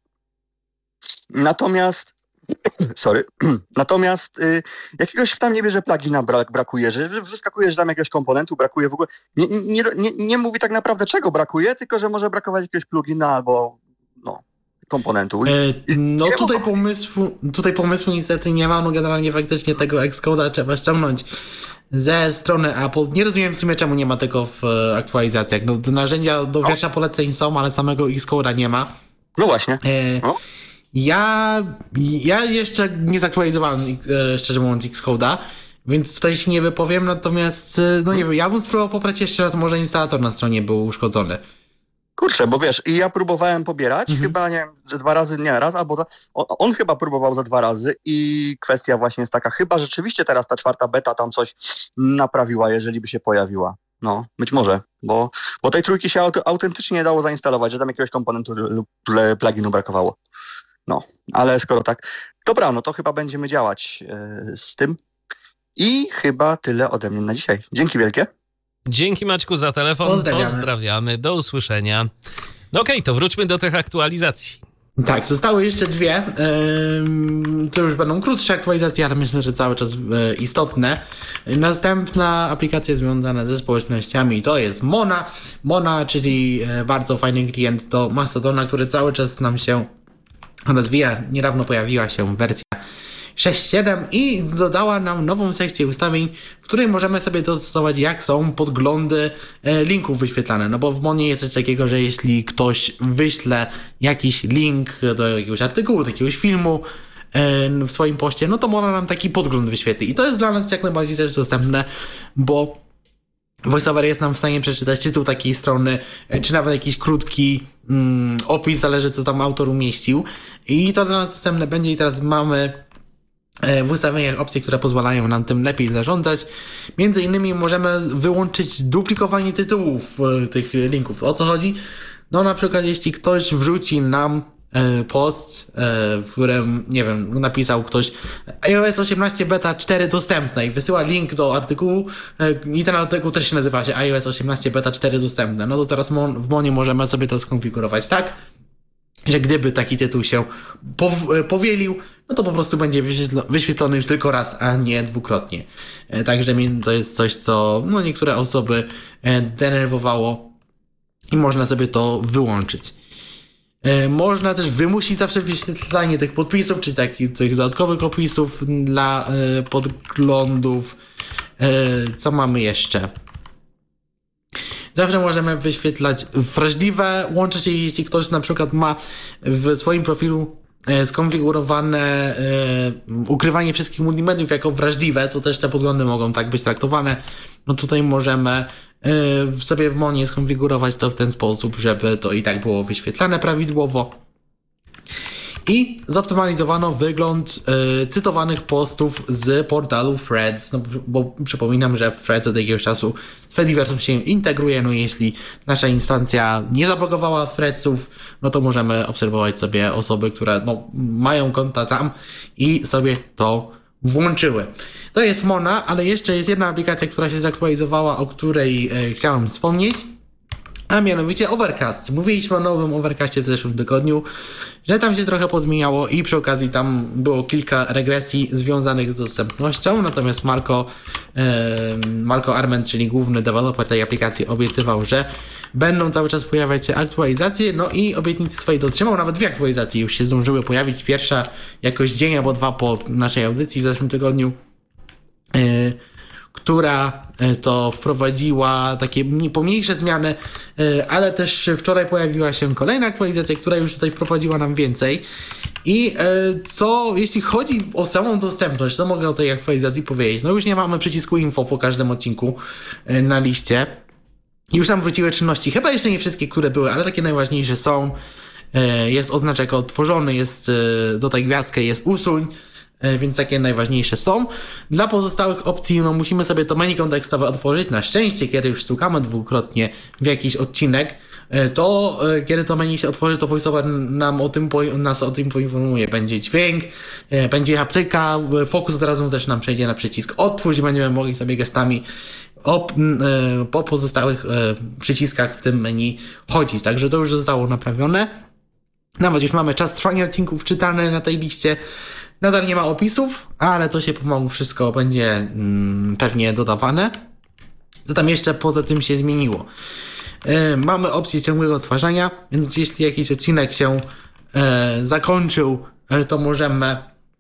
F: natomiast sorry, natomiast y, jakiegoś tam nie bierze plugina brak, brakuje, że wyskakuje, że tam jakiegoś komponentu brakuje w ogóle. Nie, nie, nie, nie mówi tak naprawdę czego brakuje, tylko że może brakować jakiegoś plugina albo no, komponentu.
C: E, no tutaj pomysłu, tutaj pomysłu niestety nie ma, no generalnie faktycznie tego Xcode'a trzeba ściągnąć ze strony Apple. Nie rozumiem w sumie, czemu nie ma tego w aktualizacjach. No, narzędzia do wiersza poleceń są, ale samego Xcode'a nie ma.
F: No właśnie.
C: E,
F: No.
C: ja, ja jeszcze nie zaktualizowałem, e, szczerze mówiąc, Xcode'a, więc tutaj się nie wypowiem, natomiast, e, no nie wiem, ja bym spróbował pobrać jeszcze raz, może instalator na stronie był uszkodzony.
F: Kurczę, bo wiesz, i ja próbowałem pobierać,
C: Mhm.
F: chyba, nie wiem, ze dwa razy, nie, raz, albo... On, on chyba próbował za dwa razy i kwestia właśnie jest taka, chyba rzeczywiście teraz ta czwarta beta tam coś naprawiła, jeżeli by się pojawiła. No, być może, bo, bo tej trójki się aut- autentycznie nie dało zainstalować, że tam jakiegoś komponentu lub ple- pluginu brakowało. No, ale skoro tak, dobra, no to chyba będziemy działać e, z tym. I chyba tyle ode mnie na dzisiaj. Dzięki wielkie.
A: Dzięki Maćku za telefon.
C: Pozdrawiamy.
A: Pozdrawiamy. Do usłyszenia. No okej, to wróćmy do tych aktualizacji.
C: Tak, zostały jeszcze dwie. Ym, To już będą krótsze aktualizacje, ale myślę, że cały czas e, istotne. Następna aplikacja związana ze społecznościami to jest Mona. Mona, czyli e, bardzo fajny klient do Mastodona, który cały czas nam się rozwija. Niedawno pojawiła się wersja sześć siedem i dodała nam nową sekcję ustawień, w której możemy sobie dostosować, jak są podglądy e, linków wyświetlane. No bo w Monie jest coś takiego, że jeśli ktoś wyśle jakiś link do jakiegoś artykułu, do jakiegoś filmu e, w swoim poście, no to Mona nam taki podgląd wyświetli. I to jest dla nas jak najbardziej też dostępne, bo VoiceOver jest nam w stanie przeczytać tytuł takiej strony, e, czy nawet jakiś krótki mm, opis, zależy co tam autor umieścił. I to dla nas dostępne będzie i teraz mamy w ustawieniach opcje, które pozwalają nam tym lepiej zarządzać. Między innymi możemy wyłączyć duplikowanie tytułów tych linków. O co chodzi? No na przykład jeśli ktoś wrzuci nam post, w którym, nie wiem, napisał ktoś iOS osiemnaście beta cztery dostępne i wysyła link do artykułu i ten artykuł też się nazywa się iOS osiemnaście beta cztery dostępne. No to teraz w Monie możemy sobie to skonfigurować tak, że gdyby taki tytuł się pow- powielił, no to po prostu będzie wyświetlo- wyświetlony już tylko raz, a nie dwukrotnie. E, Także to jest coś, co no, niektóre osoby e, denerwowało i można sobie to wyłączyć. E, Można też wymusić zawsze wyświetlanie tych podpisów, czy takich tych dodatkowych opisów dla e, podglądów. E, Co mamy jeszcze? Zawsze możemy wyświetlać wrażliwe łącze, czyli jeśli ktoś na przykład ma w swoim profilu e, skonfigurowane e, ukrywanie wszystkich multimediów jako wrażliwe, to też te podglądy mogą tak być traktowane. No tutaj możemy e, sobie w Monie skonfigurować to w ten sposób, żeby to i tak było wyświetlane prawidłowo. I zoptymalizowano wygląd y, cytowanych postów z portalu Threads, no, bo przypominam, że Threads od jakiegoś czasu z Fediversum się integruje, no jeśli nasza instancja nie zablokowała Threadsów, no to możemy obserwować sobie osoby, które no, mają konta tam i sobie to włączyły. To jest Mona, ale jeszcze jest jedna aplikacja, która się zaktualizowała, o której y, chciałem wspomnieć. A mianowicie Overcast. Mówiliśmy o nowym Overcastie w zeszłym tygodniu, że tam się trochę pozmieniało i przy okazji tam było kilka regresji związanych z dostępnością, natomiast Marco, e, Marco Arment, czyli główny deweloper tej aplikacji, obiecywał, że będą cały czas pojawiać się aktualizacje, no i obietnicy swojej dotrzymał, nawet dwie aktualizacje już się zdążyły pojawić. Pierwsza jakoś dzień albo dwa po naszej audycji w zeszłym tygodniu, e, która to wprowadziła takie pomniejsze zmiany, ale też wczoraj pojawiła się kolejna aktualizacja, która już tutaj wprowadziła nam więcej. I co, jeśli chodzi o samą dostępność, to mogę o tej aktualizacji powiedzieć. No już nie mamy przycisku info po każdym odcinku na liście. Już tam wróciły czynności, chyba jeszcze nie wszystkie, które były, ale takie najważniejsze są. Jest oznaczek otworzony, jest dodaj gwiazdkę, jest usuń. Więc takie najważniejsze są. Dla pozostałych opcji no, musimy sobie to menu kontekstowe otworzyć. Na szczęście, kiedy już stukamy dwukrotnie w jakiś odcinek, to kiedy to menu się otworzy, to VoiceOver nam o tym, nas o tym poinformuje. Będzie dźwięk, będzie haptyka, fokus od razu też nam przejdzie na przycisk otwórz i będziemy mogli sobie gestami op, po pozostałych przyciskach w tym menu chodzić. Także to już zostało naprawione. Nawet już mamy czas trwania odcinków czytany na tej liście. Nadal nie ma opisów, ale to się pomału wszystko będzie mm, pewnie dodawane. Co tam jeszcze poza tym się zmieniło? Yy, mamy opcję ciągłego odtwarzania, więc jeśli jakiś odcinek się yy, zakończył, yy, to możemy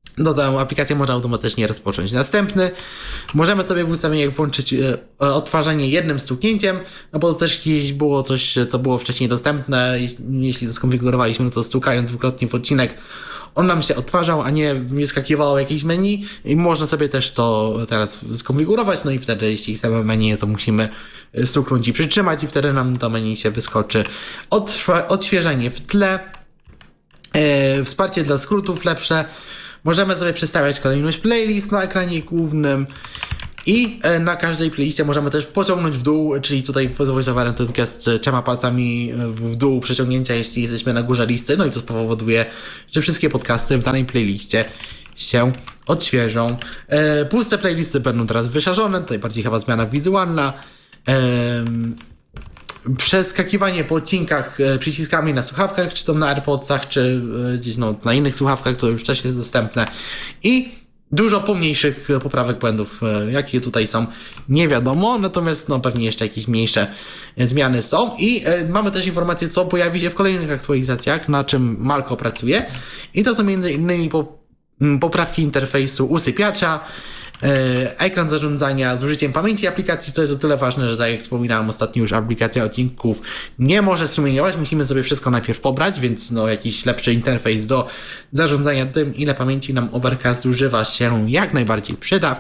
C: No tę aplikację można automatycznie rozpocząć. Następny, możemy sobie w ustawieniach włączyć e, odtwarzanie jednym stuknięciem, no bo to też kiedyś było coś, co było wcześniej dostępne. Jeśli, jeśli to skonfigurowaliśmy, no to stukając dwukrotnie w odcinek, on nam się odtwarzał, a nie wyskakiwało jakieś menu i można sobie też to teraz skonfigurować, no i wtedy jeśli chcemy menu, to musimy stuknąć i przytrzymać i wtedy nam to menu się wyskoczy. Odśwa- odświeżenie w tle, e, wsparcie dla skrótów lepsze. Możemy sobie przestawiać kolejność playlist na ekranie głównym i na każdej playliście możemy też pociągnąć w dół, czyli tutaj w VoiceOverem to jest gest trzema palcami w dół przeciągnięcia, jeśli jesteśmy na górze listy, no i to spowoduje, że wszystkie podcasty w danej playliście się odświeżą. E, puste playlisty będą teraz wyszarzone, tutaj bardziej chyba zmiana wizualna. E, Przeskakiwanie po odcinkach przyciskami na słuchawkach, czy to na AirPodsach, czy gdzieś no, na innych słuchawkach, to już też jest dostępne. I dużo pomniejszych poprawek błędów, jakie tutaj są, nie wiadomo, natomiast no, pewnie jeszcze jakieś mniejsze zmiany są. I e, mamy też informację, co pojawi się w kolejnych aktualizacjach, na czym Marco pracuje. I to są między innymi po, poprawki interfejsu usypiacza, ekran zarządzania z użyciem pamięci aplikacji, co jest o tyle ważne, że tak jak wspominałem ostatnio, już aplikacja odcinków nie może strumieniować, musimy sobie wszystko najpierw pobrać, więc no jakiś lepszy interfejs do zarządzania tym, ile pamięci nam Overcast zużywa, się jak najbardziej przyda.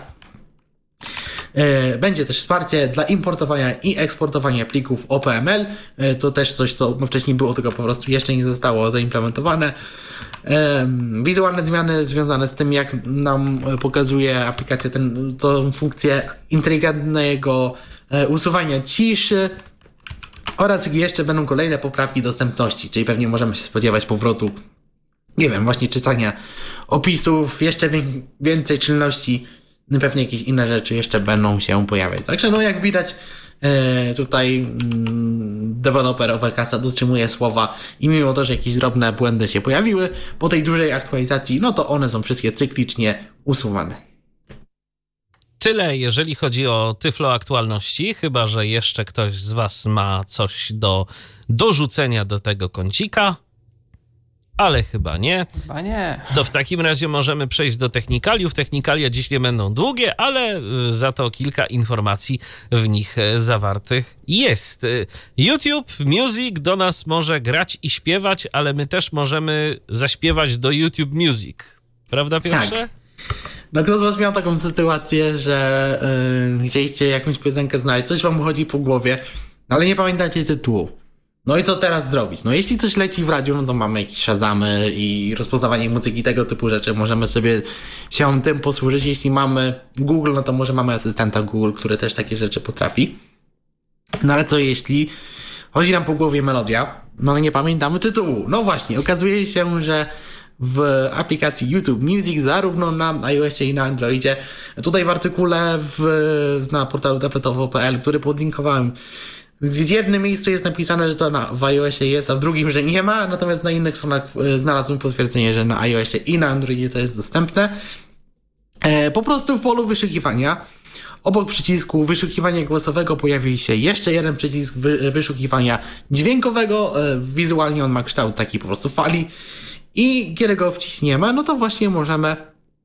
C: Będzie też wsparcie dla importowania i eksportowania plików O P M L, to też coś, co no wcześniej było, tylko po prostu jeszcze nie zostało zaimplementowane. Wizualne zmiany związane z tym, jak nam pokazuje aplikacja ten, tą funkcję inteligentnego usuwania ciszy, oraz jeszcze będą kolejne poprawki dostępności, czyli pewnie możemy się spodziewać powrotu, nie wiem, właśnie czytania opisów, jeszcze więcej czynności, pewnie jakieś inne rzeczy jeszcze będą się pojawiać. Także no jak widać, tutaj mm, deweloper Overcasta dotrzymuje słowa i mimo to, że jakieś drobne błędy się pojawiły po tej dużej aktualizacji, no to one są wszystkie cyklicznie usuwane.
A: Tyle, jeżeli chodzi o Tyflo Aktualności, chyba że jeszcze ktoś z was ma coś do dorzucenia do tego kącika, ale chyba nie.
B: Chyba nie.
A: To w takim razie możemy przejść do technikaliów. Technikalia dziś nie będą długie, ale za to kilka informacji w nich zawartych jest. YouTube Music do nas może grać i śpiewać, ale my też możemy zaśpiewać do YouTube Music. Prawda, Piotrze?
C: Tak. No kto z was miał taką sytuację, że yy, chcieliście jakąś piosenkę znaleźć, coś wam chodzi po głowie, ale nie pamiętacie tytułu. No i co teraz zrobić? No jeśli coś leci w radiu, no to mamy jakieś Shazamy i rozpoznawanie muzyki, tego typu rzeczy. Możemy sobie się tym posłużyć. Jeśli mamy Google, no to może mamy asystenta Google, który też takie rzeczy potrafi. No ale co jeśli chodzi nam po głowie melodia, no ale nie pamiętamy tytułu? No właśnie, okazuje się, że w aplikacji YouTube Music, zarówno na iOSie i na Androidzie, tutaj w artykule w, na portalu tabletowo kropka p l, który podlinkowałem, w jednym miejscu jest napisane, że to na, w iOSie jest, a w drugim, że nie ma, natomiast na innych stronach znalazłem potwierdzenie, że na iOSie i na Androidzie to jest dostępne. E, po prostu w polu wyszukiwania, obok przycisku wyszukiwania głosowego pojawi się jeszcze jeden przycisk wy, wyszukiwania dźwiękowego. E, wizualnie on ma kształt taki po prostu fali i kiedy go wciśniemy, no to właśnie możemy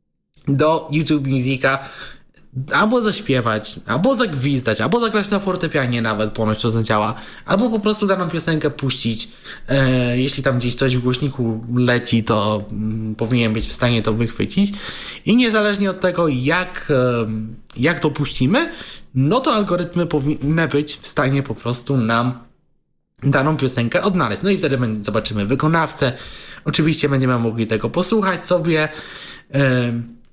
C: do YouTube Musica albo zaśpiewać, albo zagwizdać, albo zagrać na fortepianie nawet, ponoć to zadziała, albo po prostu daną piosenkę puścić. E, jeśli tam gdzieś coś w głośniku leci, to mm, powinien być w stanie to wychwycić. I niezależnie od tego, jak, e, jak to puścimy, no to algorytmy powinny być w stanie po prostu nam daną piosenkę odnaleźć. No i wtedy zobaczymy wykonawcę. Oczywiście będziemy mogli tego posłuchać sobie. E,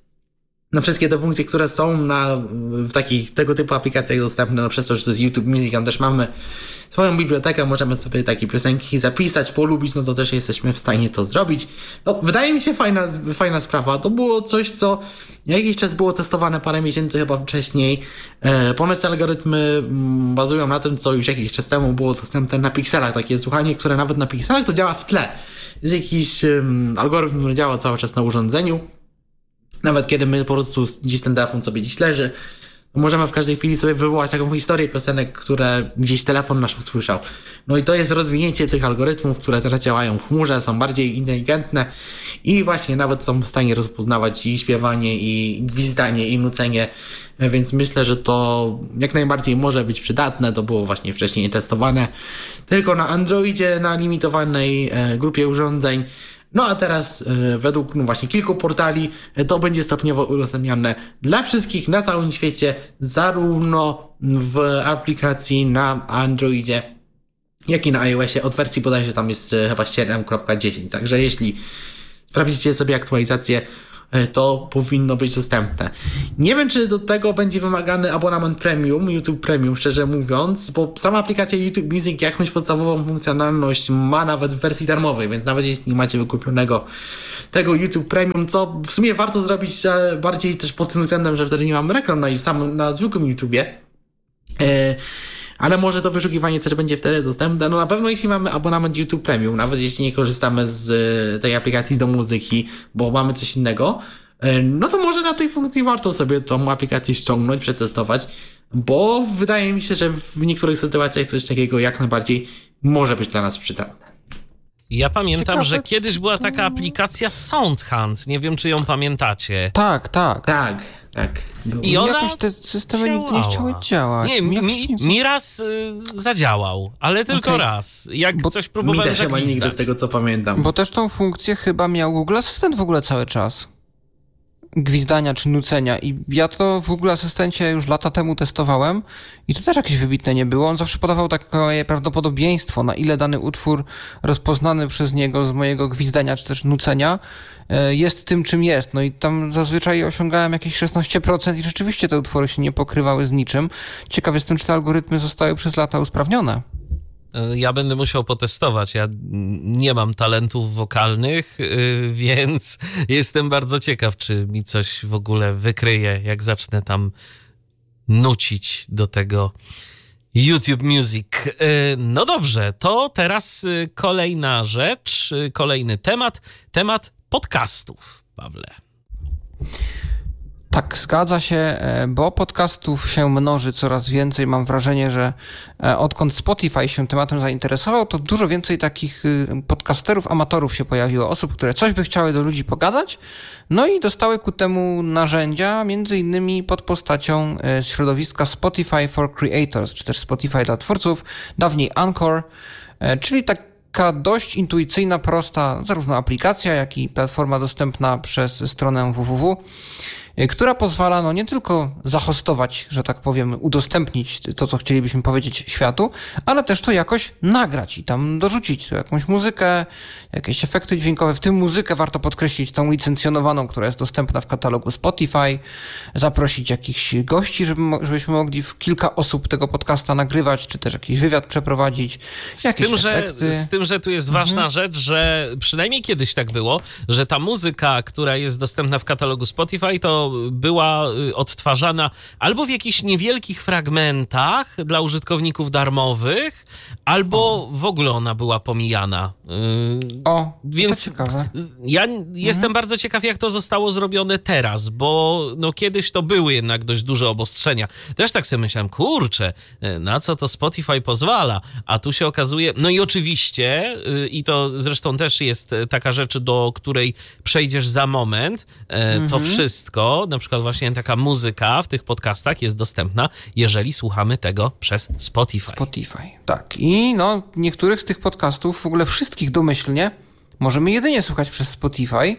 C: na wszystkie te funkcje, które są na, w takich tego typu aplikacjach dostępne, no przez to, że to jest YouTube Music, tam też mamy swoją bibliotekę, możemy sobie takie piosenki zapisać, polubić, no to też jesteśmy w stanie to zrobić. No, wydaje mi się fajna, fajna sprawa. To było coś, co jakiś czas było testowane, parę miesięcy chyba wcześniej. E, ponoć algorytmy bazują na tym, co już jakiś czas temu było dostępne na Pixelach. Takie słuchanie, które nawet na Pixelach to działa w tle. Jest jakiś um, algorytm, który działa cały czas na urządzeniu. Nawet kiedy my po prostu gdzieś ten telefon sobie gdzieś leży, możemy w każdej chwili sobie wywołać taką historię piosenek, które gdzieś telefon nasz usłyszał. No i to jest rozwinięcie tych algorytmów, które teraz działają w chmurze, są bardziej inteligentne i właśnie nawet są w stanie rozpoznawać i śpiewanie, i gwizdanie, i nucenie, więc myślę, że to jak najbardziej może być przydatne. To było właśnie wcześniej testowane tylko na Androidzie, na limitowanej grupie urządzeń. No a teraz e, według no właśnie kilku portali e, to będzie stopniowo udostępniane dla wszystkich na całym świecie, zarówno w aplikacji na Androidzie, jak i na iOSie. Od wersji bodajże tam jest e, chyba siedem kropka dziesięć, także jeśli sprawdzicie sobie aktualizację, e, to powinno być dostępne. Nie wiem, czy do tego będzie wymagany abonament premium, YouTube Premium, szczerze mówiąc, bo sama aplikacja YouTube Music jakąś podstawową funkcjonalność ma nawet w wersji darmowej, więc nawet jeśli nie macie wykupionego tego YouTube Premium, co w sumie warto zrobić bardziej też pod tym względem, że wtedy nie mamy reklam na, sam, na zwykłym YouTubie, e, ale może to wyszukiwanie też będzie wtedy dostępne. No na pewno jeśli mamy abonament YouTube Premium, nawet jeśli nie korzystamy z tej aplikacji do muzyki, bo mamy coś innego, no to może na tej funkcji warto sobie tą aplikację ściągnąć, przetestować, bo wydaje mi się, że w niektórych sytuacjach coś takiego jak najbardziej może być dla nas przydatne.
A: Ja pamiętam,
B: Ciekawe.
A: że kiedyś była taka aplikacja SoundHound. Nie wiem, czy ją pamiętacie.
B: Tak, tak.
C: Tak, tak. Było.
A: I ona
B: jakoś te systemy nigdy nie
A: działała.
B: chciały działać.
A: Nie, mi,
B: Jakoś
A: mi,
B: nie-
A: mi raz y, zadziałał, ale tylko
B: Okej.
A: raz. Jak
B: Bo
A: coś
C: Mi
A: próbowałem
C: też chyba nigdy
A: zagwizdać.
C: z tego co pamiętam.
B: Bo też tą funkcję chyba miał Google Asystent w ogóle cały czas. Gwizdania czy nucenia. I ja to w Google Asystencie już lata temu testowałem i to też jakieś wybitne nie było. On zawsze podawał takie prawdopodobieństwo, na ile dany utwór rozpoznany przez niego z mojego gwizdania czy też nucenia e, jest tym, czym jest. No i tam zazwyczaj osiągałem jakieś szesnaście procent i rzeczywiście te utwory się nie pokrywały z niczym. Ciekaw jestem, czy te algorytmy zostały przez lata usprawnione.
A: Ja będę musiał potestować. Ja nie mam talentów wokalnych, yy, więc jestem bardzo ciekaw, czy mi coś w ogóle wykryje, jak zacznę tam nucić do tego YouTube Music. Yy, no dobrze, to teraz yy, kolejna rzecz, yy, kolejny temat, temat podcastów, Pawle.
B: Tak, zgadza się, e, bo podcastów się mnoży coraz więcej. Mam wrażenie, że e, odkąd Spotify się tematem zainteresował, to dużo więcej takich y, podcasterów, amatorów się pojawiło. Osób, które coś by chciały do ludzi pogadać, no i dostały ku temu narzędzia, między innymi pod postacią e, środowiska Spotify for Creators, czy też Spotify dla twórców, dawniej Anchor, e, czyli tak taka dość intuicyjna, prosta zarówno aplikacja, jak i platforma dostępna przez stronę www, która pozwala no nie tylko zahostować, że tak powiem, udostępnić to, co chcielibyśmy powiedzieć światu, ale też to jakoś nagrać i tam dorzucić tu jakąś muzykę, jakieś efekty dźwiękowe, w tym muzykę warto podkreślić, tą licencjonowaną, która jest dostępna w katalogu Spotify, zaprosić jakichś gości, żeby, żebyśmy mogli w kilka osób tego podcasta nagrywać, czy też jakiś wywiad przeprowadzić,
A: Z
B: jakieś
A: tym, że,
B: efekty.
A: z tym, że tu jest
B: Mhm.
A: ważna rzecz, że przynajmniej kiedyś tak było, że ta muzyka, która jest dostępna w katalogu Spotify, to była y, odtwarzana albo w jakichś niewielkich fragmentach dla użytkowników darmowych, albo w ogóle ona była pomijana. Y,
B: O,
A: Więc
B: to ciekawe.
A: ja jestem bardzo ciekaw, jak to zostało zrobione teraz, bo no kiedyś to były jednak dość duże obostrzenia. Też tak sobie myślałem, kurczę, na co to Spotify pozwala? A tu się okazuje, no i oczywiście, i to zresztą też jest taka rzecz, do której przejdziesz za moment, to wszystko, na przykład właśnie taka muzyka w tych podcastach jest dostępna, jeżeli słuchamy tego przez Spotify.
B: Spotify, tak. I no, niektórych z tych podcastów, w ogóle wszystkich domyślnie, możemy jedynie słuchać przez Spotify,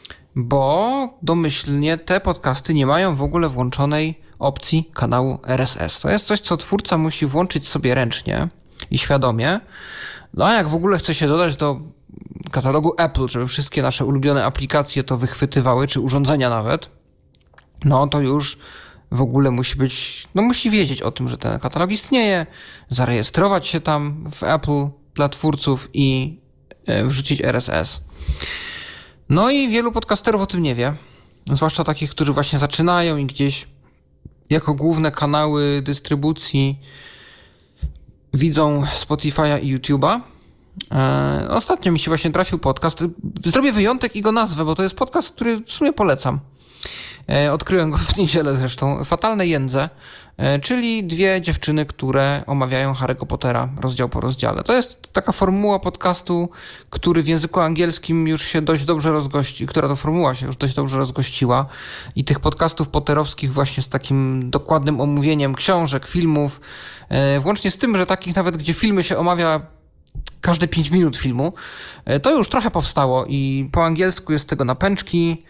B: bo domyślnie te podcasty nie mają w ogóle włączonej opcji kanału R S S. To jest coś, co twórca musi włączyć sobie ręcznie i świadomie. No a jak w ogóle chce się dodać do katalogu Apple, żeby wszystkie nasze ulubione aplikacje to wychwytywały, czy urządzenia nawet, no to już w ogóle musi być, no musi wiedzieć o tym, że ten katalog istnieje, zarejestrować się tam w Apple dla twórców i wrzucić R S S. No i wielu podcasterów o tym nie wie, zwłaszcza takich, którzy właśnie zaczynają i gdzieś jako główne kanały dystrybucji widzą Spotify'a i YouTube'a. E, ostatnio mi się właśnie trafił podcast. Zrobię wyjątek i go nazwę, bo to jest podcast, który w sumie polecam. Odkryłem go w niedzielę zresztą. Fatalne Jędze, czyli dwie dziewczyny, które omawiają Harry'ego Pottera rozdział po rozdziale. To jest taka formuła podcastu, który w języku angielskim już się dość dobrze rozgości, która to formuła się już dość dobrze rozgościła i tych podcastów potterowskich właśnie z takim dokładnym omówieniem książek, filmów, włącznie z tym, że takich nawet, gdzie filmy się omawia każde pięć minut filmu, to już trochę powstało i po angielsku jest tego na pęczki.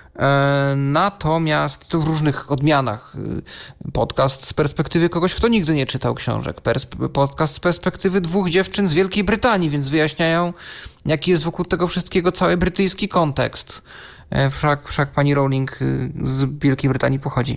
B: Natomiast to w różnych odmianach. Podcast z perspektywy kogoś, kto nigdy nie czytał książek. Persp- podcast z perspektywy dwóch dziewczyn z Wielkiej Brytanii, więc wyjaśniają, jaki jest wokół tego wszystkiego cały brytyjski kontekst. Wszak, wszak pani Rowling z Wielkiej Brytanii pochodzi.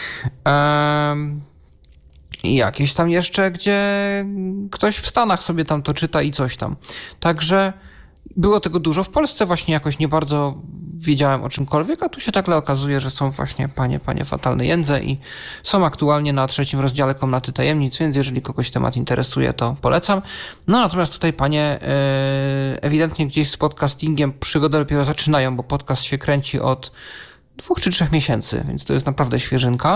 B: Um, I jakieś tam jeszcze, gdzie ktoś w Stanach sobie tam to czyta i coś tam. Także było tego dużo. W Polsce właśnie jakoś nie bardzo wiedziałem o czymkolwiek, a tu się nagle okazuje, że są właśnie panie, panie Fatalne Jędze i są aktualnie na trzecim rozdziale Komnaty Tajemnic, więc jeżeli kogoś temat interesuje, to polecam. No natomiast tutaj panie yy, ewidentnie gdzieś z podcastingiem przygodę dopiero zaczynają, bo podcast się kręci od dwóch czy trzech miesięcy, więc to jest naprawdę świeżynka.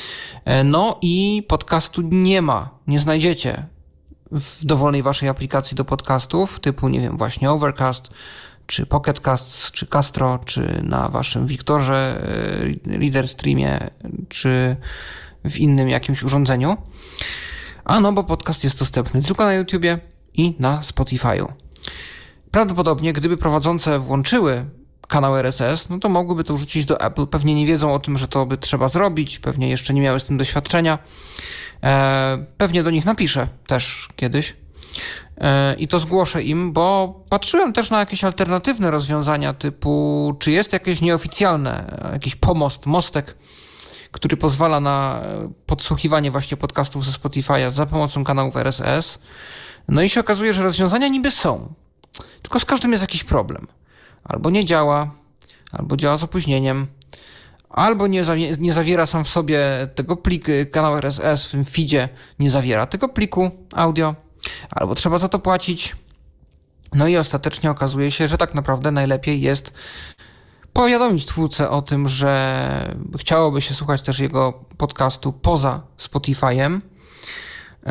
B: No i podcastu nie ma, nie znajdziecie w dowolnej waszej aplikacji do podcastów, typu, nie wiem, właśnie Overcast, czy Pocket Casts, czy Castro, czy na waszym Wiktorze, Reader Streamie, czy w innym jakimś urządzeniu. A no, bo podcast jest dostępny tylko na YouTubie i na Spotify'u. Prawdopodobnie, gdyby prowadzące włączyły kanał R S S, no to mogłyby to wrzucić do Apple. Pewnie nie wiedzą o tym, że to by trzeba zrobić, pewnie jeszcze nie miały z tym doświadczenia. E, pewnie do nich napiszę też kiedyś e, i to zgłoszę im, bo patrzyłem też na jakieś alternatywne rozwiązania typu, czy jest jakieś nieoficjalne, jakiś pomost, mostek, który pozwala na podsłuchiwanie właśnie podcastów ze Spotify'a za pomocą kanałów R S S. No i się okazuje, że rozwiązania niby są, tylko z każdym jest jakiś problem. Albo nie działa, albo działa z opóźnieniem, albo nie, zawie- nie zawiera sam w sobie tego pliku, kanał R S S w tym feedzie nie zawiera tego pliku audio, albo trzeba za to płacić. No i ostatecznie okazuje się, że tak naprawdę najlepiej jest powiadomić twórcę o tym, że chciałoby się słuchać też jego podcastu poza Spotify'em yy,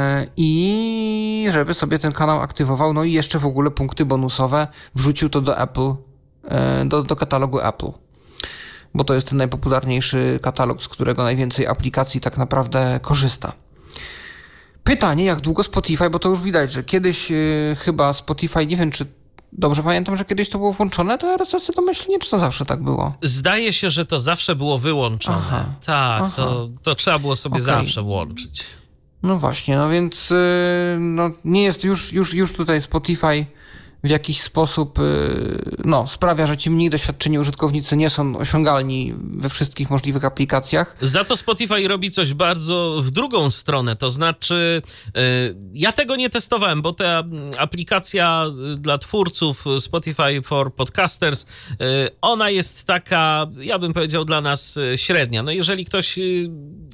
B: i żeby sobie ten kanał aktywował, no i jeszcze w ogóle punkty bonusowe wrzucił to do Apple, yy, do, do katalogu Apple. Bo to jest ten najpopularniejszy katalog, z którego najwięcej aplikacji tak naprawdę korzysta. Pytanie, jak długo Spotify, bo to już widać, że kiedyś yy, chyba Spotify, nie wiem, czy dobrze pamiętam, że kiedyś to było włączone, to R S S domyślnie, czy to zawsze tak było?
A: Zdaje się, że to zawsze było wyłączone. Aha. Tak,
B: Aha.
A: To, to trzeba było sobie
B: Okay.
A: zawsze włączyć.
B: No właśnie, no więc yy, no, nie jest już, już, już tutaj Spotify w jakiś sposób yy, no, sprawia, że ci mniej doświadczeni użytkownicy nie są osiągalni we wszystkich możliwych aplikacjach.
A: Za to Spotify robi coś bardzo w drugą stronę, to znaczy yy, ja tego nie testowałem, bo ta aplikacja dla twórców Spotify for Podcasters, yy, ona jest taka, ja bym powiedział, dla nas średnia. No jeżeli ktoś yy,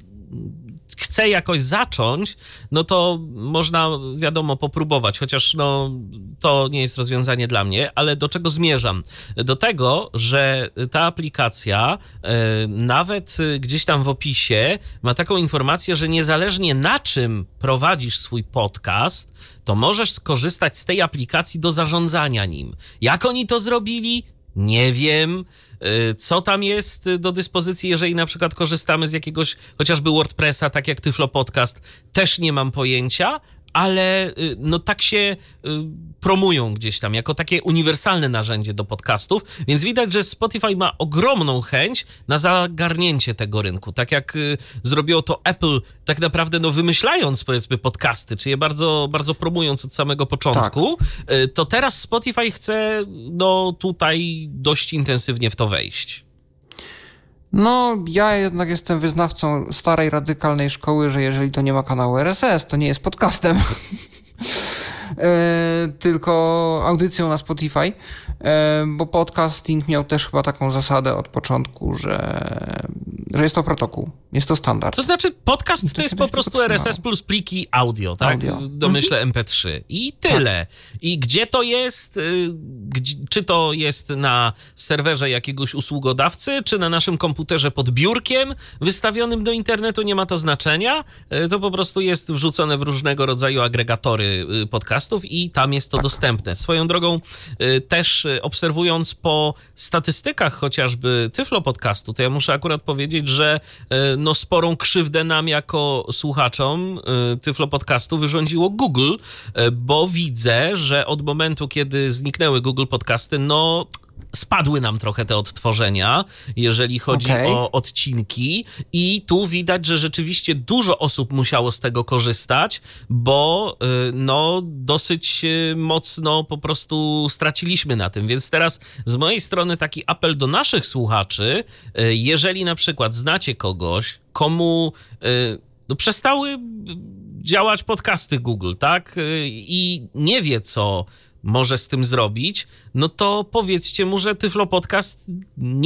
A: chce jakoś zacząć, no to można, wiadomo, popróbować, chociaż no, to nie jest rozwiązanie dla mnie, ale do czego zmierzam? Do tego, że ta aplikacja e, nawet gdzieś tam w opisie ma taką informację, że niezależnie na czym prowadzisz swój podcast, to możesz skorzystać z tej aplikacji do zarządzania nim. Jak oni to zrobili? Nie wiem. Co tam jest do dyspozycji, jeżeli na przykład korzystamy z jakiegoś chociażby WordPressa, tak jak Tyflo Podcast, też nie mam pojęcia, ale no tak się promują gdzieś tam jako takie uniwersalne narzędzie do podcastów, więc widać, że Spotify ma ogromną chęć na zagarnięcie tego rynku, tak jak zrobiło to Apple, tak naprawdę no wymyślając, powiedzmy, podcasty, czy je bardzo, bardzo promując od samego początku, tak. To teraz Spotify chce no tutaj dość intensywnie w to wejść.
B: No, ja jednak jestem wyznawcą starej, radykalnej szkoły, że jeżeli to nie ma kanału R S S, to nie jest podcastem, e, tylko audycją na Spotify, e, bo podcasting miał też chyba taką zasadę od początku, że, że jest to protokół. Jest to standard.
A: To znaczy podcast
B: To
A: to jest
B: się
A: po
B: będzie
A: prostu
B: tylko
A: R S S
B: trzymało.
A: plus pliki audio, tak?
B: Audio.
A: W domyśle M P trzy. I tyle. I gdzie to jest? y, Gdzie, czy to jest na serwerze jakiegoś usługodawcy, czy na naszym komputerze pod biurkiem wystawionym do internetu, nie ma to znaczenia. Y, To po prostu jest wrzucone w różnego rodzaju agregatory y, podcastów i tam jest to dostępne. Swoją drogą y, też y, obserwując po statystykach chociażby Tyflo Podcastu, to ja muszę akurat powiedzieć, że y, no sporą krzywdę nam jako słuchaczom y, Tyflo Podcastu wyrządziło Google, y, bo widzę, że od momentu, kiedy zniknęły Google Podcasty, no spadły nam trochę te odtworzenia, jeżeli chodzi
B: Okej.
A: o odcinki i tu widać, że rzeczywiście dużo osób musiało z tego korzystać, bo y, no dosyć y, mocno po prostu straciliśmy na tym, więc teraz z mojej strony taki apel do naszych słuchaczy, y, jeżeli na przykład znacie kogoś, komu y, no, przestały działać podcasty Google, tak? Y, I nie wie, co może z tym zrobić, no to powiedzcie mu, że Tyflo Podcast nie